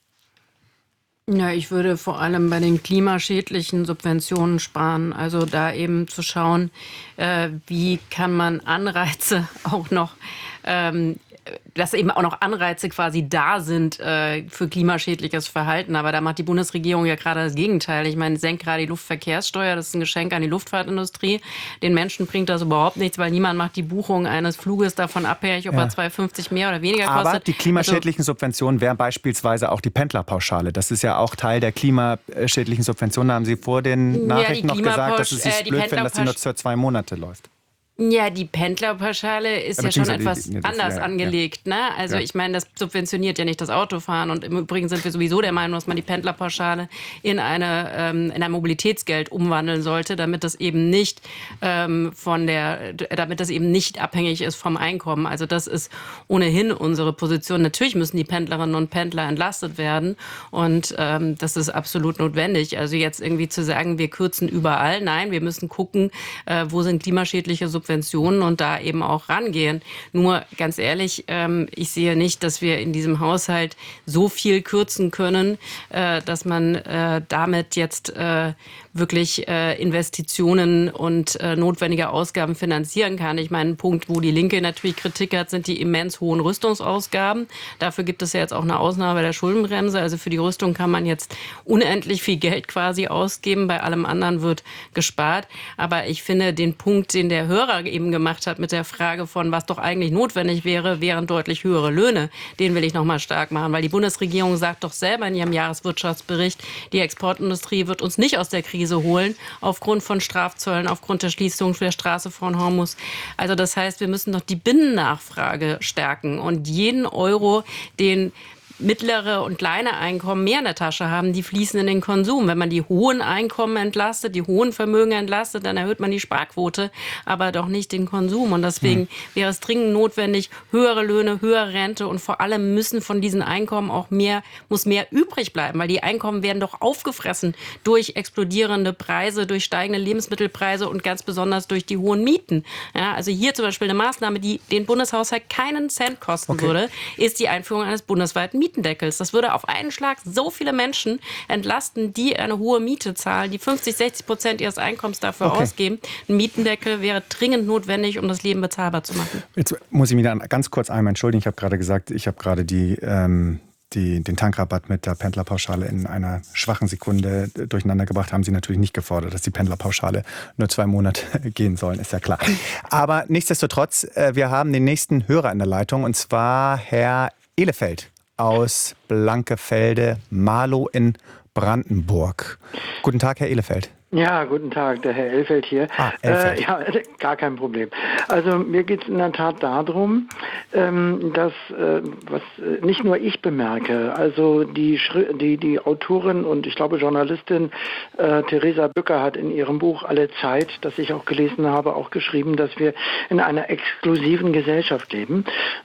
Ja, ich würde vor allem bei den klimaschädlichen Subventionen sparen. Also da eben zu schauen, äh, wie kann man Anreize auch noch ähm, dass eben auch noch Anreize quasi da sind äh, für klimaschädliches Verhalten. Aber da macht die Bundesregierung ja gerade das Gegenteil. Ich meine, senkt gerade die Luftverkehrssteuer, das ist ein Geschenk an die Luftfahrtindustrie. Den Menschen bringt das überhaupt nichts, weil niemand macht die Buchung eines Fluges davon abhängig, ob ja. er zwei Euro fünfzig mehr oder weniger kostet. Aber die klimaschädlichen also, Subventionen wären beispielsweise auch die Pendlerpauschale. Das ist ja auch Teil der klimaschädlichen Subventionen. Da haben Sie vor den Nachrichten ja, noch gesagt, dass es sich äh, blöd finden, dass sie nur für zwei Monate läuft. Ja, die Pendlerpauschale ist ja schon etwas die, die, das, anders ja, angelegt. Ne? Also ja. ich meine, das subventioniert ja nicht das Autofahren. Und im Übrigen sind wir sowieso der Meinung, dass man die Pendlerpauschale in, eine, ähm, in ein Mobilitätsgeld umwandeln sollte, damit das eben nicht ähm, von der, damit das eben nicht abhängig ist vom Einkommen. Also das ist ohnehin unsere Position. Natürlich müssen die Pendlerinnen und Pendler entlastet werden. Und ähm, das ist absolut notwendig. Also jetzt irgendwie zu sagen, wir kürzen überall. Nein, wir müssen gucken, äh, wo sind klimaschädliche Subventionen und da eben auch rangehen. Nur ganz ehrlich, ähm, ich sehe nicht, dass wir in diesem Haushalt so viel kürzen können, äh, dass man äh, damit jetzt äh, wirklich äh, Investitionen und äh, notwendige Ausgaben finanzieren kann. Ich meine, ein Punkt, wo die Linke natürlich Kritik hat, sind die immens hohen Rüstungsausgaben. Dafür gibt es ja jetzt auch eine Ausnahme bei der Schuldenbremse. Also für die Rüstung kann man jetzt unendlich viel Geld quasi ausgeben. Bei allem anderen wird gespart. Aber ich finde, den Punkt, den der Hörer eben gemacht hat mit der Frage von, was doch eigentlich notwendig wäre, wären deutlich höhere Löhne. Den will ich noch mal stark machen, weil die Bundesregierung sagt doch selber in ihrem Jahreswirtschaftsbericht, die Exportindustrie wird uns nicht aus der Krise holen, aufgrund von Strafzöllen, aufgrund der Schließung der Straße von Hormuz. Also das heißt, wir müssen doch die Binnennachfrage stärken und jeden Euro, den mittlere und kleine Einkommen mehr in der Tasche haben, die fließen in den Konsum. Wenn man die hohen Einkommen entlastet, die hohen Vermögen entlastet, dann erhöht man die Sparquote, aber doch nicht den Konsum. Und deswegen hm. wäre es dringend notwendig, höhere Löhne, höhere Rente und vor allem müssen von diesen Einkommen auch mehr, muss mehr übrig bleiben, weil die Einkommen werden doch aufgefressen durch explodierende Preise, durch steigende Lebensmittelpreise und ganz besonders durch die hohen Mieten. Ja, also hier zum Beispiel eine Maßnahme, die den Bundeshaushalt keinen Cent kosten okay. würde, ist die Einführung eines bundesweiten Mieten Mietendeckels. Das würde auf einen Schlag so viele Menschen entlasten, die eine hohe Miete zahlen, die fünfzig, sechzig Prozent ihres Einkommens dafür okay. ausgeben. Ein Mietendeckel wäre dringend notwendig, um das Leben bezahlbar zu machen. Jetzt muss ich mich dann ganz kurz einmal entschuldigen. Ich habe gerade gesagt, ich habe gerade die, ähm, die, den Tankrabatt mit der Pendlerpauschale in einer schwachen Sekunde durcheinander gebracht. Haben Sie natürlich nicht gefordert, dass die Pendlerpauschale nur zwei Monate gehen sollen, ist ja klar. Aber nichtsdestotrotz, wir haben den nächsten Hörer in der Leitung, und zwar Herr Ehlefeld aus Blankefelde, Marlow in Brandenburg. Guten Tag, Herr Ehlefeld. Ja, guten Tag, der Herr Elfeld hier. Ah, Elfeld. Äh, ja, gar kein Problem. Also mir geht es in der Tat darum, ähm, dass, äh, was äh, nicht nur ich bemerke, also die, Schri- die, die Autorin und ich glaube Journalistin äh, Theresa Bücker hat in ihrem Buch Alle Zeit, das ich auch gelesen habe, auch geschrieben, dass wir in einer exklusiven Gesellschaft leben.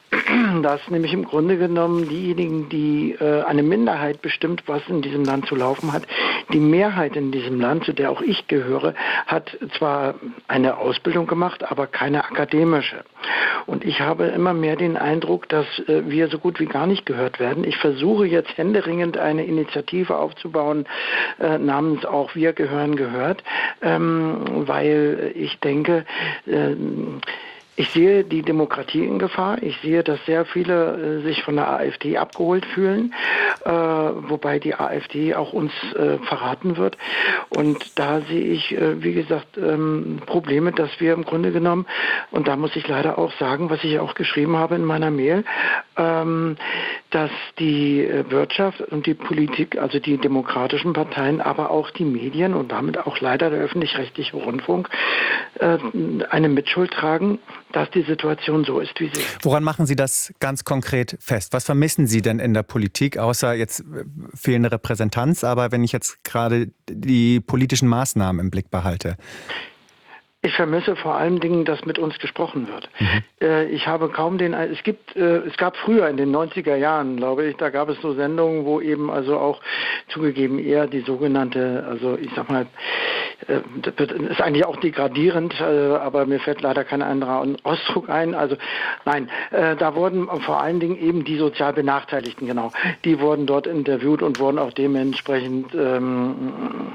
Dass nämlich im Grunde genommen diejenigen, die äh, eine Minderheit bestimmt, was in diesem Land zu laufen hat, die Mehrheit in diesem Land, zu der auch ich gehöre, hat zwar eine Ausbildung gemacht, aber keine akademische. Und ich habe immer mehr den Eindruck, dass äh, wir so gut wie gar nicht gehört werden. Ich versuche jetzt händeringend eine Initiative aufzubauen, äh, namens auch Wir gehören gehört, ähm, weil ich denke, äh, ich sehe die Demokratie in Gefahr. Ich sehe, dass sehr viele äh, sich von der AfD abgeholt fühlen, äh, wobei die AfD auch uns äh, verraten wird. Und da sehe ich, äh, wie gesagt, ähm, Probleme, dass wir im Grunde genommen, und da muss ich leider auch sagen, was ich auch geschrieben habe in meiner Mail, ähm, dass die Wirtschaft und die Politik, also die demokratischen Parteien, aber auch die Medien und damit auch leider der öffentlich-rechtliche Rundfunk eine Mitschuld tragen, dass die Situation so ist, wie sie ist. Woran machen Sie das ganz konkret fest? Was vermissen Sie denn in der Politik, außer jetzt fehlende Repräsentanz, aber wenn ich jetzt gerade die politischen Maßnahmen im Blick behalte? Ich vermisse vor allen Dingen, dass mit uns gesprochen wird. Mhm. Äh, ich habe kaum den, es gibt, äh, es gab früher in den neunziger Jahren, glaube ich, da gab es so Sendungen, wo eben also auch zugegeben eher die sogenannte, also ich sag mal, äh, das ist eigentlich auch degradierend, äh, aber mir fällt leider kein anderer Ausdruck ein. Also nein, äh, da wurden vor allen Dingen eben die sozial Benachteiligten, genau, die wurden dort interviewt und wurden auch dementsprechend ähm,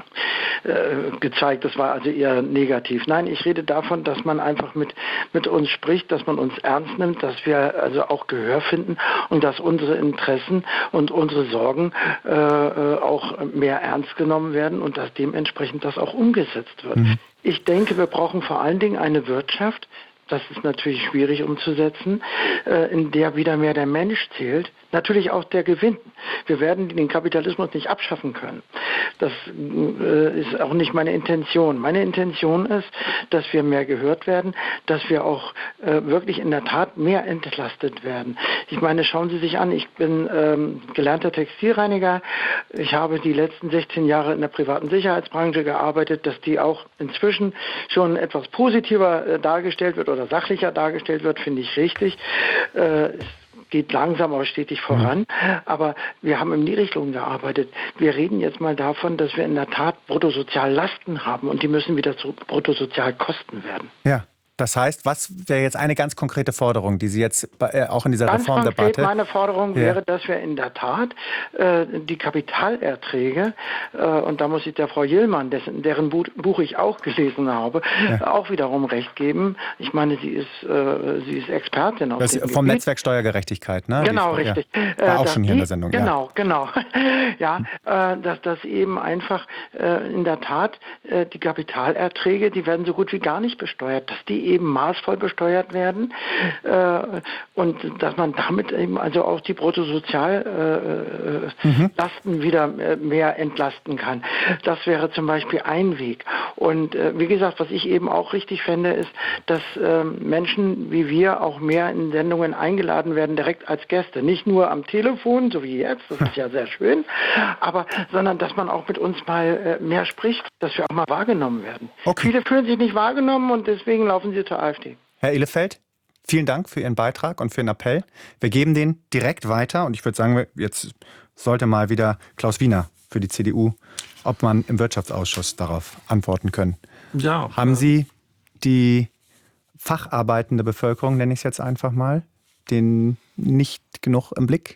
äh, gezeigt. Das war also eher negativ. Nein, ich Ich rede davon, dass man einfach mit, mit uns spricht, dass man uns ernst nimmt, dass wir also auch Gehör finden und dass unsere Interessen und unsere Sorgen äh, auch mehr ernst genommen werden und dass dementsprechend das auch umgesetzt wird. Mhm. Ich denke, wir brauchen vor allen Dingen eine Wirtschaft, das ist natürlich schwierig umzusetzen, äh, in der wieder mehr der Mensch zählt, natürlich auch der Gewinn. Wir werden den Kapitalismus nicht abschaffen können. Das äh, ist auch nicht meine Intention. Meine Intention ist, dass wir mehr gehört werden, dass wir auch äh, wirklich in der Tat mehr entlastet werden. Ich meine, schauen Sie sich an, ich bin ähm, gelernter Textilreiniger. Ich habe die letzten sechzehn Jahre in der privaten Sicherheitsbranche gearbeitet, dass die auch inzwischen schon etwas positiver äh, dargestellt wird oder sachlicher dargestellt wird, finde ich richtig. Äh, geht langsam, aber stetig voran. Aber wir haben im Niedriglohn gearbeitet. Wir reden jetzt mal davon, dass wir in der Tat Bruttosoziallasten haben und die müssen wieder zu Bruttosozialkosten werden. Ja. Das heißt, was wäre jetzt eine ganz konkrete Forderung, die Sie jetzt äh, auch in dieser ganz Reformdebatte... Konkret meine Forderung ja. wäre, dass wir in der Tat äh, die Kapitalerträge, äh, und da muss ich der Frau Jillmann, dessen, deren Buch, Buch ich auch gelesen habe, ja. auch wiederum recht geben. Ich meine, sie ist, äh, sie ist Expertin auf das dem vom Gebiet. Netzwerk Steuergerechtigkeit, ne? Genau, die, richtig. Ja. War auch dass schon hier die, in der Sendung. Genau, ja. genau. ja, äh, dass das eben einfach äh, in der Tat äh, die Kapitalerträge, die werden so gut wie gar nicht besteuert, dass die eben maßvoll besteuert werden äh, und dass man damit eben also auch die Bruttosoziallasten äh, mhm. Lasten wieder äh, mehr entlasten kann. Das wäre zum Beispiel ein Weg. Und äh, wie gesagt, was ich eben auch richtig fände, ist, dass äh, Menschen wie wir auch mehr in Sendungen eingeladen werden, direkt als Gäste. Nicht nur am Telefon, so wie jetzt, das ist ja sehr schön, aber sondern dass man auch mit uns mal äh, mehr spricht, dass wir auch mal wahrgenommen werden. Okay. Viele fühlen sich nicht wahrgenommen und deswegen laufen sie zur AfD. Herr Ihlefeld, vielen Dank für Ihren Beitrag und für den Appell. Wir geben den direkt weiter und ich würde sagen, jetzt sollte mal wieder Klaus Wiener für die C D U, ob man im Wirtschaftsausschuss darauf antworten können. Ja. Haben Sie die facharbeitende Bevölkerung, nenne ich es jetzt einfach mal, den nicht genug im Blick?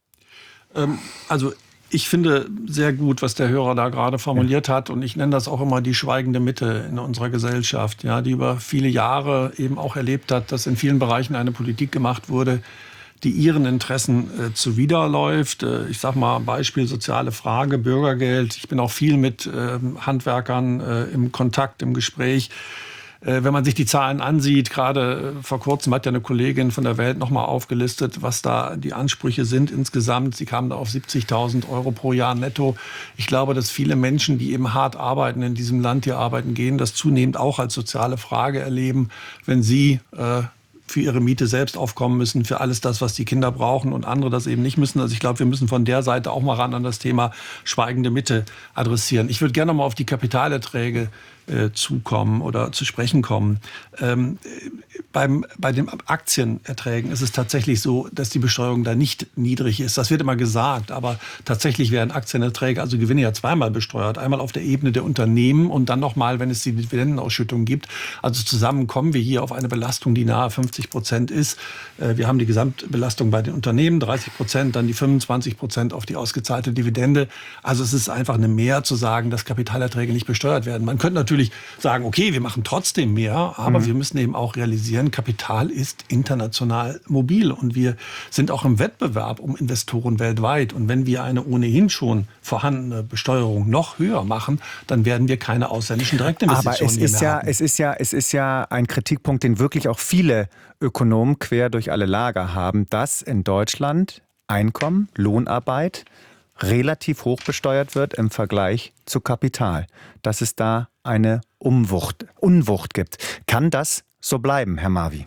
Ähm, also ich finde sehr gut, was der Hörer da gerade formuliert hat. Und ich nenne das auch immer die schweigende Mitte in unserer Gesellschaft, ja, die über viele Jahre eben auch erlebt hat, dass in vielen Bereichen eine Politik gemacht wurde, die ihren Interessen äh, zuwiderläuft. Äh, ich sage mal Beispiel soziale Frage, Bürgergeld. Ich bin auch viel mit äh, Handwerkern äh, im Kontakt, im Gespräch. Wenn man sich die Zahlen ansieht, gerade vor kurzem hat ja eine Kollegin von der Welt nochmal aufgelistet, was da die Ansprüche sind insgesamt. Sie kamen da auf siebzigtausend Euro pro Jahr netto. Ich glaube, dass viele Menschen, die eben hart arbeiten in diesem Land, hier arbeiten gehen, das zunehmend auch als soziale Frage erleben, wenn sie äh, für ihre Miete selbst aufkommen müssen, für alles das, was die Kinder brauchen und andere das eben nicht müssen. Also ich glaube, wir müssen von der Seite auch mal ran an das Thema schweigende Mitte adressieren. Ich würde gerne mal auf die Kapitalerträge äh, zukommen oder zu sprechen kommen. Ähm, beim, bei den Aktienerträgen ist es tatsächlich so, dass die Besteuerung da nicht niedrig ist. Das wird immer gesagt, aber tatsächlich werden Aktienerträge, also Gewinne ja zweimal besteuert. Einmal auf der Ebene der Unternehmen und dann nochmal, wenn es die Dividendenausschüttung gibt. Also zusammen kommen wir hier auf eine Belastung, die nahe fünfzig Prozent ist. Wir haben die Gesamtbelastung bei den Unternehmen, dreißig Prozent, dann die fünfundzwanzig Prozent auf die ausgezahlte Dividende. Also es ist einfach eine Mehr zu sagen, dass Kapitalerträge nicht besteuert werden. Man könnte natürlich sagen, okay, wir machen trotzdem mehr, aber mhm. wir müssen eben auch realisieren, Kapital ist international mobil und wir sind auch im Wettbewerb um Investoren weltweit. Und wenn wir eine ohnehin schon vorhandene Besteuerung noch höher machen, dann werden wir keine ausländischen Direktinvestitionen aber es ist mehr ja, haben. es ist ja, es ist ja ein Kritikpunkt, den wirklich auch viele Ökonomen quer durch alle Lager haben, dass in Deutschland Einkommen, Lohnarbeit relativ hoch besteuert wird im Vergleich zu Kapital. Dass es da eine Umwucht, Unwucht gibt. Kann das so bleiben, Herr Marvi?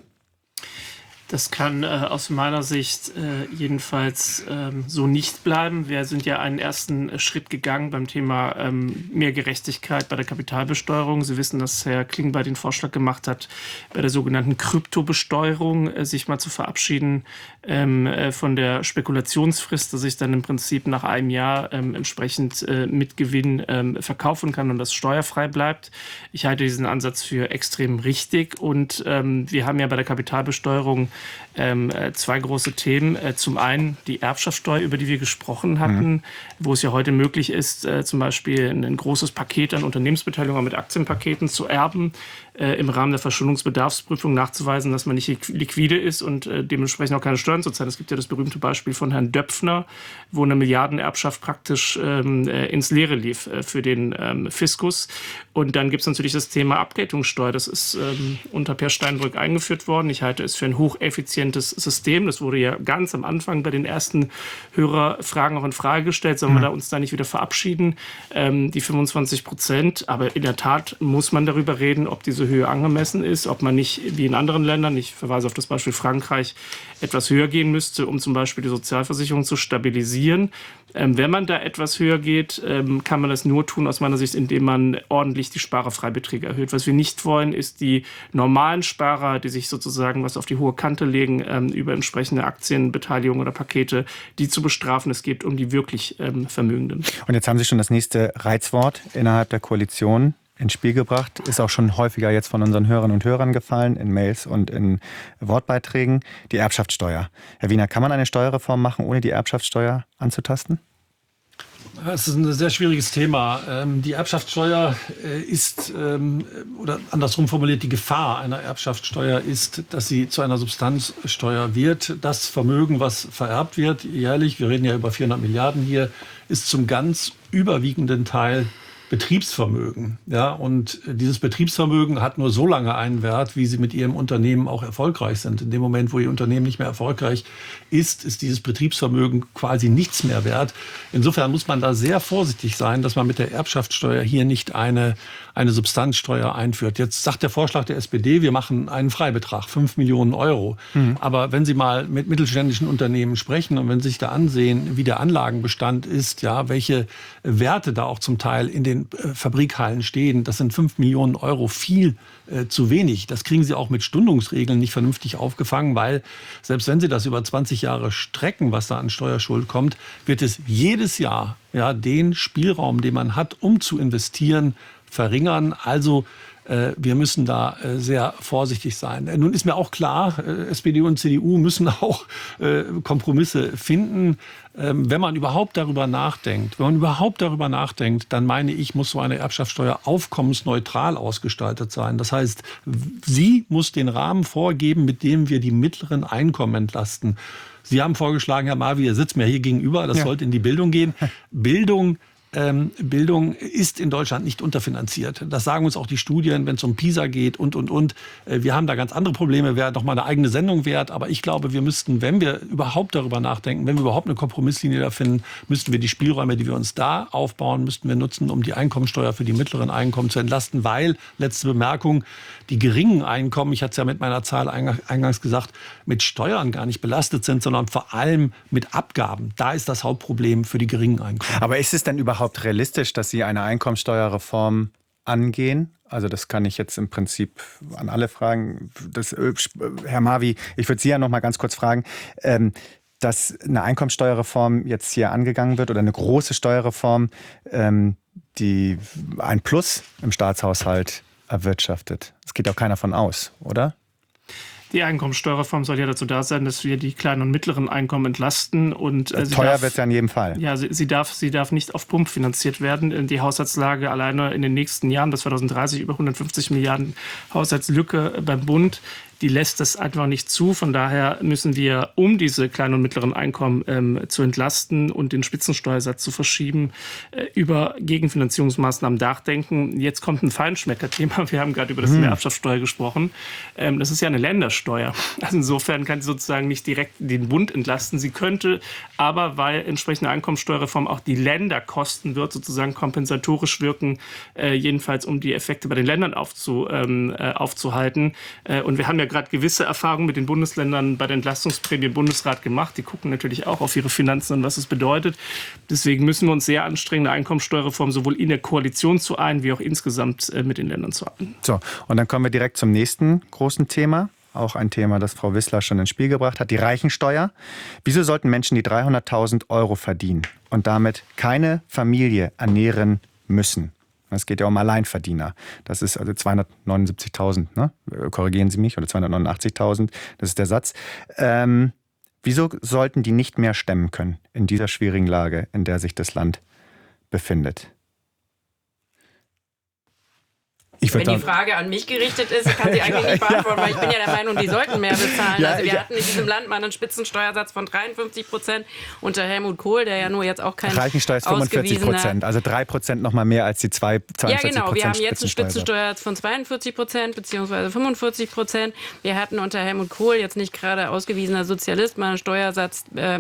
Das kann äh, aus meiner Sicht äh, jedenfalls ähm, so nicht bleiben. Wir sind ja einen ersten äh, Schritt gegangen beim Thema ähm, mehr Gerechtigkeit bei der Kapitalbesteuerung. Sie wissen, dass Herr Klingbeil den Vorschlag gemacht hat, bei der sogenannten Kryptobesteuerung äh, sich mal zu verabschieden ähm, äh, von der Spekulationsfrist, dass ich dann im Prinzip nach einem Jahr ähm, entsprechend äh, mit Gewinn ähm, verkaufen kann und das steuerfrei bleibt. Ich halte diesen Ansatz für extrem richtig und ähm, wir haben ja bei der Kapitalbesteuerung Ähm, zwei große Themen. Äh, zum einen die Erbschaftssteuer, über die wir gesprochen hatten, mhm. wo es ja heute möglich ist, äh, zum Beispiel ein, ein großes Paket an Unternehmensbeteiligung mit Aktienpaketen zu erben, äh, im Rahmen der Verschuldungsbedarfsprüfung nachzuweisen, dass man nicht liquide ist und äh, dementsprechend auch keine Steuern zu zahlen. Es gibt ja das berühmte Beispiel von Herrn Döpfner, wo eine Milliardenerbschaft praktisch ähm, äh, ins Leere lief äh, für den ähm, Fiskus. Und dann gibt es natürlich das Thema Abgeltungssteuer. Das ist ähm, unter Per Steinbrück eingeführt worden. Ich halte es für ein hocheffizientes System. Das wurde ja ganz am Anfang bei den ersten Hörerfragen auch in Frage gestellt. Sollen wir da uns da nicht wieder verabschieden? Ähm, die fünfundzwanzig Prozent. Aber in der Tat muss man darüber reden, ob diese Höhe angemessen ist, ob man nicht wie in anderen Ländern, ich verweise auf das Beispiel Frankreich, etwas höher gehen müsste, um zum Beispiel die Sozialversicherung zu stabilisieren. Ähm, wenn man da etwas höher geht, ähm, kann man das nur tun, aus meiner Sicht, indem man ordentlich die Sparerfreibeträge erhöht. Was wir nicht wollen, ist die normalen Sparer, die sich sozusagen was auf die hohe Kante legen, ähm, über entsprechende Aktienbeteiligung oder Pakete, die zu bestrafen. Es geht um die wirklich ähm, Vermögenden. Und jetzt haben Sie schon das nächste Reizwort innerhalb der Koalition ins Spiel gebracht. Ist auch schon häufiger jetzt von unseren Hörerinnen und Hörern gefallen, in Mails und in Wortbeiträgen, die Erbschaftssteuer. Herr Wiener, kann man eine Steuerreform machen, ohne die Erbschaftssteuer anzutasten? Das ist ein sehr schwieriges Thema. Die Erbschaftssteuer ist, oder andersrum formuliert, die Gefahr einer Erbschaftssteuer ist, dass sie zu einer Substanzsteuer wird. Das Vermögen, was vererbt wird, jährlich, wir reden ja über vierhundert Milliarden hier, ist zum ganz überwiegenden Teil Betriebsvermögen. Ja, und dieses Betriebsvermögen hat nur so lange einen Wert, wie Sie mit Ihrem Unternehmen auch erfolgreich sind. In dem Moment, wo Ihr Unternehmen nicht mehr erfolgreich ist, ist dieses Betriebsvermögen quasi nichts mehr wert. Insofern muss man da sehr vorsichtig sein, dass man mit der Erbschaftssteuer hier nicht eine, eine Substanzsteuer einführt. Jetzt sagt der Vorschlag der S P D, wir machen einen Freibetrag, fünf Millionen Euro. Mhm. Aber wenn Sie mal mit mittelständischen Unternehmen sprechen und wenn Sie sich da ansehen, wie der Anlagenbestand ist, ja, welche Werte da auch zum Teil in den Fabrikhallen stehen, das sind fünf Millionen Euro viel äh, zu wenig. Das kriegen Sie auch mit Stundungsregeln nicht vernünftig aufgefangen, weil selbst wenn Sie das über zwanzig Jahre strecken, was da an Steuerschuld kommt, wird es jedes Jahr ja, den Spielraum, den man hat, um zu investieren, verringern. Also äh, wir müssen da äh, sehr vorsichtig sein. Nun ist mir auch klar, äh, S P D und C D U müssen auch äh, Kompromisse finden. Ähm, wenn man überhaupt darüber nachdenkt, wenn man überhaupt darüber nachdenkt, dann meine ich, muss so eine Erbschaftssteuer aufkommensneutral ausgestaltet sein. Das heißt, sie muss den Rahmen vorgeben, mit dem wir die mittleren Einkommen entlasten. Sie haben vorgeschlagen, Herr Marvi, ihr sitzt mir hier gegenüber, das ja. sollte in die Bildung gehen. Bildung Ähm, Bildung ist in Deutschland nicht unterfinanziert. Das sagen uns auch die Studien, wenn es um PISA geht und, und, und. Äh, wir haben da ganz andere Probleme, wäre doch mal eine eigene Sendung wert. Aber ich glaube, wir müssten, wenn wir überhaupt darüber nachdenken, wenn wir überhaupt eine Kompromisslinie da finden, müssten wir die Spielräume, die wir uns da aufbauen, müssten wir nutzen, um die Einkommensteuer für die mittleren Einkommen zu entlasten. Weil, letzte Bemerkung, die geringen Einkommen, ich hatte es ja mit meiner Zahl eingangs gesagt, mit Steuern gar nicht belastet sind, sondern vor allem mit Abgaben. Da ist das Hauptproblem für die geringen Einkommen. Aber ist es denn überhaupt realistisch, dass Sie eine Einkommensteuerreform angehen? Also das kann ich jetzt im Prinzip an alle fragen. Das, Herr Marvi, ich würde Sie ja noch mal ganz kurz fragen, ähm, dass eine Einkommensteuerreform jetzt hier angegangen wird oder eine große Steuerreform, ähm, die ein Plus im Staatshaushalt erwirtschaftet. Das geht auch keiner von aus, oder? Die Einkommensteuerreform soll ja dazu da sein, dass wir die kleinen und mittleren Einkommen entlasten. Und, äh, teuer wird es ja in jedem Fall. Ja, sie, sie, darf, sie darf nicht auf Pump finanziert werden. Die Haushaltslage alleine in den nächsten Jahren bis zwanzig dreißig über hundertfünfzig Milliarden Haushaltslücke beim Bund die lässt das einfach nicht zu. Von daher müssen wir, um diese kleinen und mittleren Einkommen ähm, zu entlasten und den Spitzensteuersatz zu verschieben, äh, über Gegenfinanzierungsmaßnahmen nachdenken. Jetzt kommt ein Feinschmecker-Thema. Wir haben gerade über das hm. Erbschaftssteuer gesprochen. Ähm, das ist ja eine Ländersteuer. Also insofern kann sie sozusagen nicht direkt den Bund entlasten. Sie könnte aber, weil entsprechende Einkommensteuerreform auch die Länder kosten wird, sozusagen kompensatorisch wirken, äh, jedenfalls um die Effekte bei den Ländern aufzu, ähm, äh, aufzuhalten. Äh, und wir haben ja gerade gewisse Erfahrungen mit den Bundesländern bei der Entlastungsprämie im Bundesrat gemacht. Die gucken natürlich auch auf ihre Finanzen und was es bedeutet. Deswegen müssen wir uns sehr anstrengen, eine Einkommensteuerreform sowohl in der Koalition zu ein, wie auch insgesamt äh, mit den Ländern zu ein. So, und dann kommen wir direkt zum nächsten großen Thema. Auch ein Thema, das Frau Wissler schon ins Spiel gebracht hat, die Reichensteuer. Wieso sollten Menschen, die dreihunderttausend Euro verdienen und damit keine Familie ernähren müssen? Es geht ja um Alleinverdiener. Das ist also zweihundertneunundsiebzigtausend, ne? Korrigieren Sie mich, oder zweihundertneunundachtzigtausend, das ist der Satz. Ähm, wieso sollten die nicht mehr stemmen können in dieser schwierigen Lage, in der sich das Land befindet? Wenn die Frage an mich gerichtet ist, kann sie eigentlich ja, nicht beantworten, ja. weil ich bin ja der Meinung, die sollten mehr bezahlen. Ja, also wir ja. hatten in diesem Land mal einen Spitzensteuersatz von dreiundfünfzig Prozent unter Helmut Kohl, der ja nur jetzt auch kein Reichensteuer ist fünfundvierzig Prozent, also drei Prozent noch mal mehr als die zwei, zweiundvierzig Prozent. Ja genau, wir haben jetzt einen Spitzensteuersatz von zweiundvierzig Prozent bzw. fünfundvierzig Prozent. Wir hatten unter Helmut Kohl, jetzt nicht gerade ausgewiesener Sozialist, mal einen Steuersatz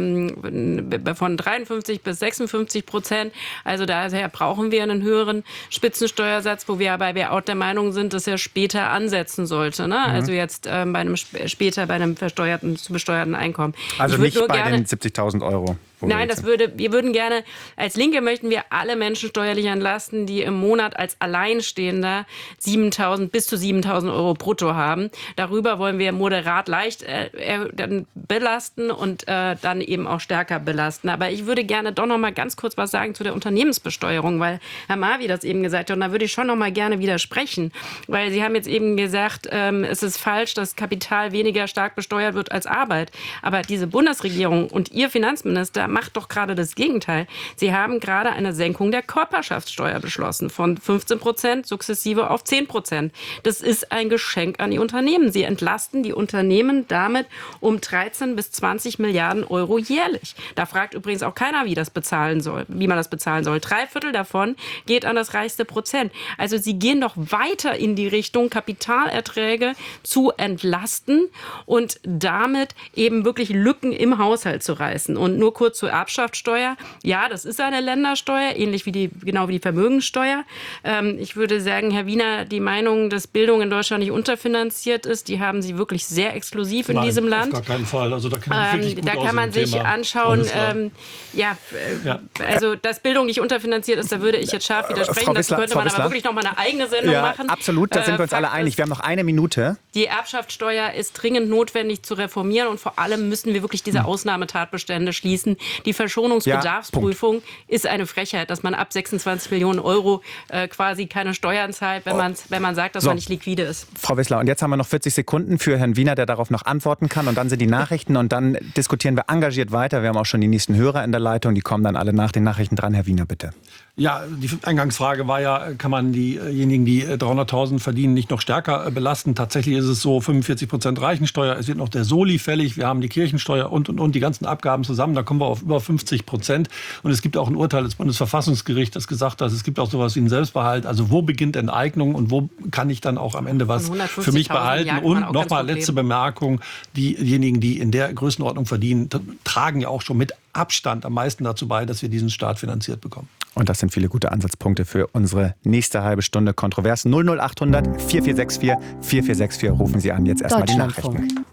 ähm, von dreiundfünfzig bis sechsundfünfzig Prozent. Also daher brauchen wir einen höheren Spitzensteuersatz, wo wir aber wir auch der Meinung sind, dass er später ansetzen sollte. Ne? Mhm. Also jetzt ähm, bei einem später bei einem versteuerten, zu besteuerten Einkommen. Also nicht bei gerne, den siebzigtausend Euro. Nein, das würde, wir würden gerne, als Linke möchten wir alle Menschen steuerlich entlasten, die im Monat als Alleinstehender siebentausend bis zu siebentausend Euro brutto haben. Darüber wollen wir moderat leicht äh, dann belasten und äh, dann eben auch stärker belasten. Aber ich würde gerne doch noch mal ganz kurz was sagen zu der Unternehmensbesteuerung, weil Herr Marvi das eben gesagt hat und da würde ich schon noch mal gerne widersprechen, weil Sie haben jetzt eben gesagt, ähm, es ist falsch, dass Kapital weniger stark besteuert wird als Arbeit. Aber diese Bundesregierung und Ihr Finanzminister macht doch gerade das Gegenteil. Sie haben gerade eine Senkung der Körperschaftssteuer beschlossen, von fünfzehn Prozent sukzessive auf zehn Prozent. Das ist ein Geschenk an die Unternehmen. Sie entlasten die Unternehmen damit um dreizehn bis zwanzig Milliarden Euro jährlich. Da fragt übrigens auch keiner, wie das bezahlen soll, wie man das bezahlen soll. Drei Viertel davon geht an das reichste Prozent. Also Sie gehen doch weiter in die Richtung, Kapitalerträge zu entlasten und damit eben wirklich Lücken im Haushalt zu reißen. Und nur kurz zur Erbschaftssteuer. Ja, das ist eine Ländersteuer, ähnlich wie die, genau wie die Vermögenssteuer. Ähm, ich würde sagen, Herr Wiener, die Meinung, dass Bildung in Deutschland nicht unterfinanziert ist, die haben Sie wirklich sehr exklusiv in Nein, diesem Land. Auf gar keinen Fall. Also da kann, ähm, da kann man sich Thema anschauen, ähm, ja, äh, ja, also dass Bildung nicht unterfinanziert ist, da würde ich jetzt scharf widersprechen. Das könnte Frau man Wissler? aber wirklich noch mal eine eigene Sendung ja, machen. Absolut, da sind wir uns äh, alle einig. Wir haben noch eine Minute. Die Erbschaftssteuer ist dringend notwendig zu reformieren und vor allem müssen wir wirklich diese Ausnahmetatbestände schließen. Die Verschonungsbedarfsprüfung ja, ist eine Frechheit, dass man ab sechsundzwanzig Millionen Euro äh, quasi keine Steuern zahlt, wenn, man's, wenn man sagt, dass so. man nicht liquide ist. Frau Wissler, und jetzt haben wir noch vierzig Sekunden für Herrn Wiener, der darauf noch antworten kann. Und dann sind die Nachrichten und dann diskutieren wir engagiert weiter. Wir haben auch schon die nächsten Hörer in der Leitung. Die kommen dann alle nach den Nachrichten dran. Herr Wiener, bitte. Ja, die Eingangsfrage war ja, kann man diejenigen, die dreihunderttausend verdienen, nicht noch stärker belasten? Tatsächlich ist es so, fünfundvierzig Prozent Reichensteuer, es wird noch der Soli fällig, wir haben die Kirchensteuer und, und, und die ganzen Abgaben zusammen, da kommen wir auf über fünfzig Prozent. Und es gibt auch ein Urteil des Bundesverfassungsgerichts, das gesagt hat, es gibt auch sowas wie einen Selbstbehalt. Also wo beginnt Enteignung und wo kann ich dann auch am Ende was für mich behalten? Und nochmal letzte Bemerkung, diejenigen, die in der Größenordnung verdienen, tragen ja auch schon mit Abstand am meisten dazu bei, dass wir diesen Staat finanziert bekommen. Und das sind viele gute Ansatzpunkte für unsere nächste halbe Stunde Kontrovers. null null acht hundert vier vier sechs vier vier vier sechs vier rufen Sie an. Jetzt erstmal die Nachrichten.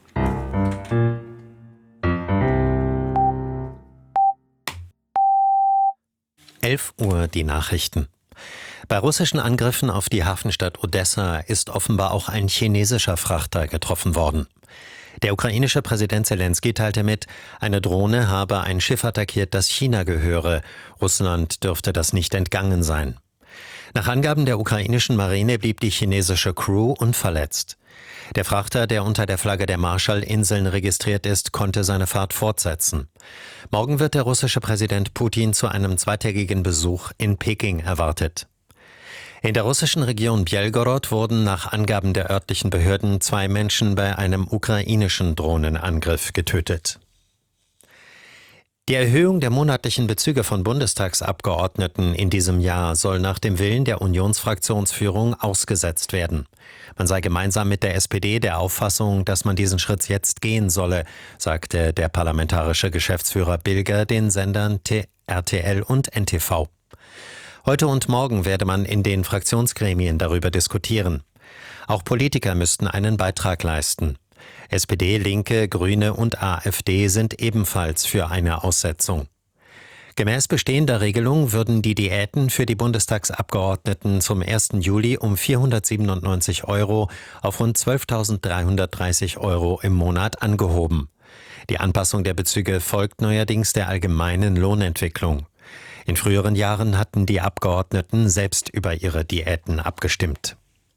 elf Uhr die Nachrichten. Bei russischen Angriffen auf die Hafenstadt Odessa ist offenbar auch ein chinesischer Frachter getroffen worden. Der ukrainische Präsident Selenskyj teilte mit, eine Drohne habe ein Schiff attackiert, das China gehöre. Russland dürfte das nicht entgangen sein. Nach Angaben der ukrainischen Marine blieb die chinesische Crew unverletzt. Der Frachter, der unter der Flagge der Marshallinseln registriert ist, konnte seine Fahrt fortsetzen. Morgen wird der russische Präsident Putin zu einem zweitägigen Besuch in Peking erwartet. In der russischen Region Bjelgorod wurden nach Angaben der örtlichen Behörden zwei Menschen bei einem ukrainischen Drohnenangriff getötet. Die Erhöhung der monatlichen Bezüge von Bundestagsabgeordneten in diesem Jahr soll nach dem Willen der Unionsfraktionsführung ausgesetzt werden. Man sei gemeinsam mit der S P D der Auffassung, dass man diesen Schritt jetzt gehen solle, sagte der parlamentarische Geschäftsführer Bilger den Sendern R T L und N T V. Heute und morgen werde man in den Fraktionsgremien darüber diskutieren. Auch Politiker müssten einen Beitrag leisten. S P D, Linke, Grüne und A f D sind ebenfalls für eine Aussetzung. Gemäß bestehender Regelung würden die Diäten für die Bundestagsabgeordneten zum ersten Juli um vierhundertsiebenundneunzig Euro auf rund zwölftausenddreihundertdreißig Euro im Monat angehoben. Die Anpassung der Bezüge folgt neuerdings der allgemeinen Lohnentwicklung. In früheren Jahren hatten die Abgeordneten selbst über ihre Diäten abgestimmt.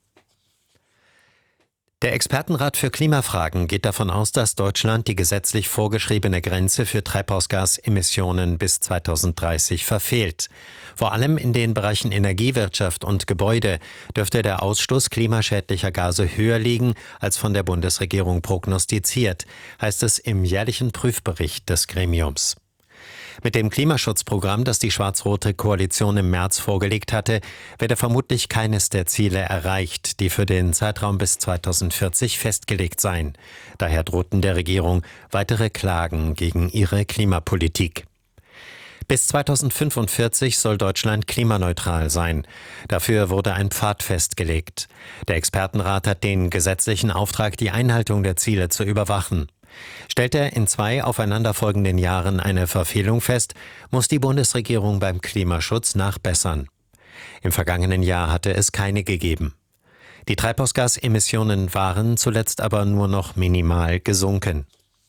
Der Expertenrat für Klimafragen geht davon aus, dass Deutschland die gesetzlich vorgeschriebene Grenze für Treibhausgasemissionen bis zweitausenddreißig verfehlt. Vor allem in den Bereichen Energiewirtschaft und Gebäude dürfte der Ausstoß klimaschädlicher Gase höher liegen als von der Bundesregierung prognostiziert, heißt es im jährlichen Prüfbericht des Gremiums. Mit dem Klimaschutzprogramm, das die schwarz-rote Koalition im März vorgelegt hatte, werde vermutlich keines der Ziele erreicht, die für den Zeitraum bis zweitausendvierzig festgelegt seien. Daher drohten der Regierung weitere Klagen gegen ihre Klimapolitik. Bis zweitausendfünfundvierzig soll Deutschland klimaneutral sein. Dafür wurde ein Pfad festgelegt. Der Expertenrat hat den gesetzlichen Auftrag, die Einhaltung der Ziele zu überwachen. Stellt er in zwei aufeinanderfolgenden Jahren eine Verfehlung fest, muss die Bundesregierung beim Klimaschutz nachbessern. Im vergangenen Jahr hatte es keine gegeben. Die Treibhausgasemissionen waren zuletzt aber nur noch minimal gesunken.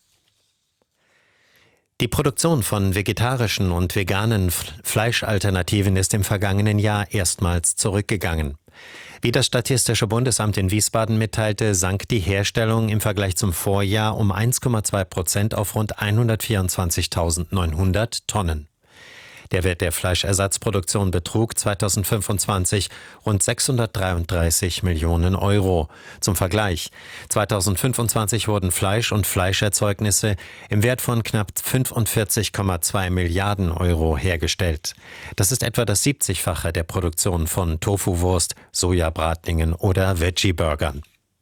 Die Produktion von vegetarischen und veganen Fleischalternativen ist im vergangenen Jahr erstmals zurückgegangen. Wie das Statistische Bundesamt in Wiesbaden mitteilte, sank die Herstellung im Vergleich zum Vorjahr um eins Komma zwei Prozent auf rund hundertvierundzwanzigtausendneunhundert Tonnen. Der Wert der Fleischersatzproduktion betrug zweitausendfünfundzwanzig rund sechshundertdreiunddreißig Millionen Euro. Zum Vergleich: zweitausendfünfundzwanzig wurden Fleisch und Fleischerzeugnisse im Wert von knapp fünfundvierzig Komma zwei Milliarden Euro hergestellt. Das ist etwa das siebzigfache der Produktion von Tofuwurst, Sojabratlingen oder Veggie-Burgern.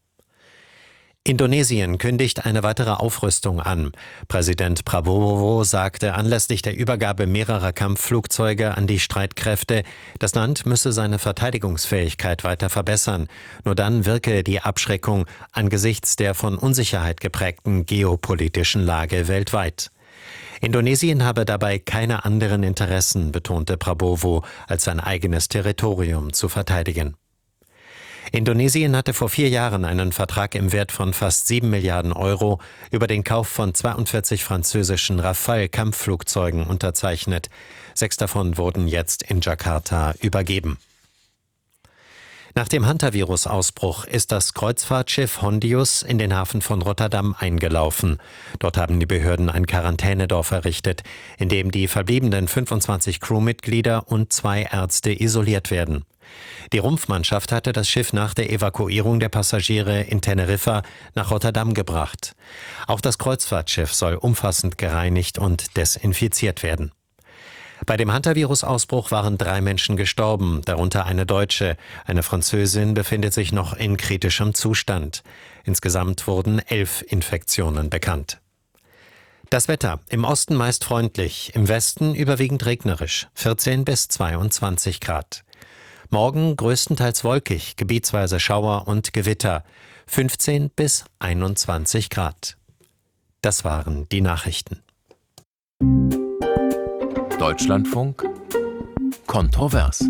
Indonesien kündigt eine weitere Aufrüstung an. Präsident Prabowo sagte anlässlich der Übergabe mehrerer Kampfflugzeuge an die Streitkräfte, das Land müsse seine Verteidigungsfähigkeit weiter verbessern. Nur dann wirke die Abschreckung angesichts der von Unsicherheit geprägten geopolitischen Lage weltweit. Indonesien habe dabei keine anderen Interessen, betonte Prabowo, als sein eigenes Territorium zu verteidigen. Indonesien hatte vor vier Jahren einen Vertrag im Wert von fast sieben Milliarden Euro über den Kauf von zweiundvierzig französischen Rafale-Kampfflugzeugen unterzeichnet. Sechs davon wurden jetzt in Jakarta übergeben. Nach dem Hantavirus-Ausbruch ist das Kreuzfahrtschiff Hondius in den Hafen von Rotterdam eingelaufen. Dort haben die Behörden ein Quarantänedorf errichtet, in dem die verbliebenen fünfundzwanzig Crewmitglieder und zwei Ärzte isoliert werden. Die Rumpfmannschaft hatte das Schiff nach der Evakuierung der Passagiere in Teneriffa nach Rotterdam gebracht. Auch das Kreuzfahrtschiff soll umfassend gereinigt und desinfiziert werden. Bei dem Hantavirus-Ausbruch waren drei Menschen gestorben, darunter eine Deutsche. Eine Französin befindet sich noch in kritischem Zustand. Insgesamt wurden elf Infektionen bekannt. Das Wetter: im Osten meist freundlich, im Westen überwiegend regnerisch, vierzehn bis zweiundzwanzig Grad. Morgen größtenteils wolkig, gebietsweise Schauer und Gewitter, fünfzehn bis einundzwanzig Grad. Das waren die Nachrichten. Deutschlandfunk kontrovers.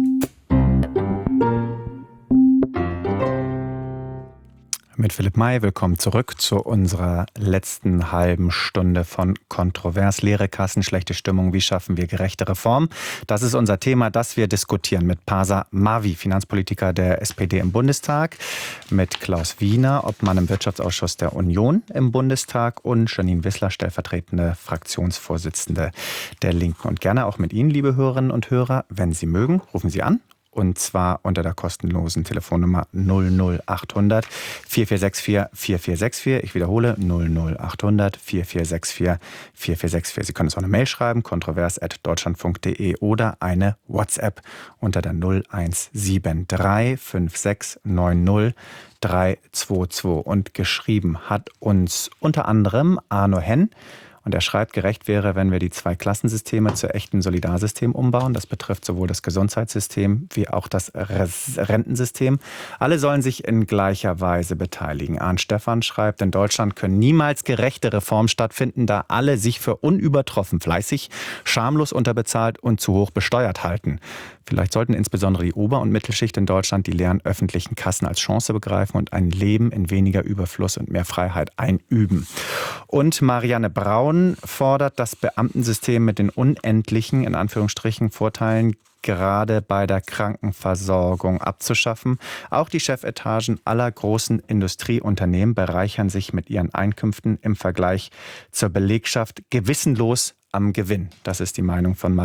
Mit Philipp May, willkommen zurück zu unserer letzten halben Stunde von Kontrovers. Leere Kassen, schlechte Stimmung, wie schaffen wir gerechte Reform? Das ist unser Thema, das wir diskutieren mit Pasa Mavi, Finanzpolitiker der S P D im Bundestag, mit Klaus Wiener, Obmann im Wirtschaftsausschuss der Union im Bundestag und Janine Wissler, stellvertretende Fraktionsvorsitzende der Linken. Und gerne auch mit Ihnen, liebe Hörerinnen und Hörer, wenn Sie mögen, rufen Sie an und zwar unter der kostenlosen Telefonnummer null null achthundert vier vier sechs vier vier vier sechs vier. Ich wiederhole null null achthundert vier vier sechs vier vier vier sechs vier. Sie können uns auch eine Mail schreiben, kontrovers at deutschlandfunk punkt de oder eine WhatsApp unter der null eins sieben drei fünf sechs neun null drei zwei zwei. Und geschrieben hat uns unter anderem Arno Henn. Und er schreibt, gerecht wäre, wenn wir die zwei Klassensysteme zu echten Solidarsystem umbauen. Das betrifft sowohl das Gesundheitssystem wie auch das Rentensystem. Alle sollen sich in gleicher Weise beteiligen. Arndt Stephan schreibt, in Deutschland können niemals gerechte Reformen stattfinden, da alle sich für unübertroffen fleißig, schamlos unterbezahlt und zu hoch besteuert halten. Vielleicht sollten insbesondere die Ober- und Mittelschicht in Deutschland die leeren öffentlichen Kassen als Chance begreifen und ein Leben in weniger Überfluss und mehr Freiheit einüben. Und Marianne Braun fordert, das Beamtensystem mit den unendlichen, in Anführungsstrichen, Vorteilen gerade bei der Krankenversorgung abzuschaffen. Auch die Chefetagen aller großen Industrieunternehmen bereichern sich mit ihren Einkünften im Vergleich zur Belegschaft gewissenlos am Gewinn. Das ist die Meinung von Marianne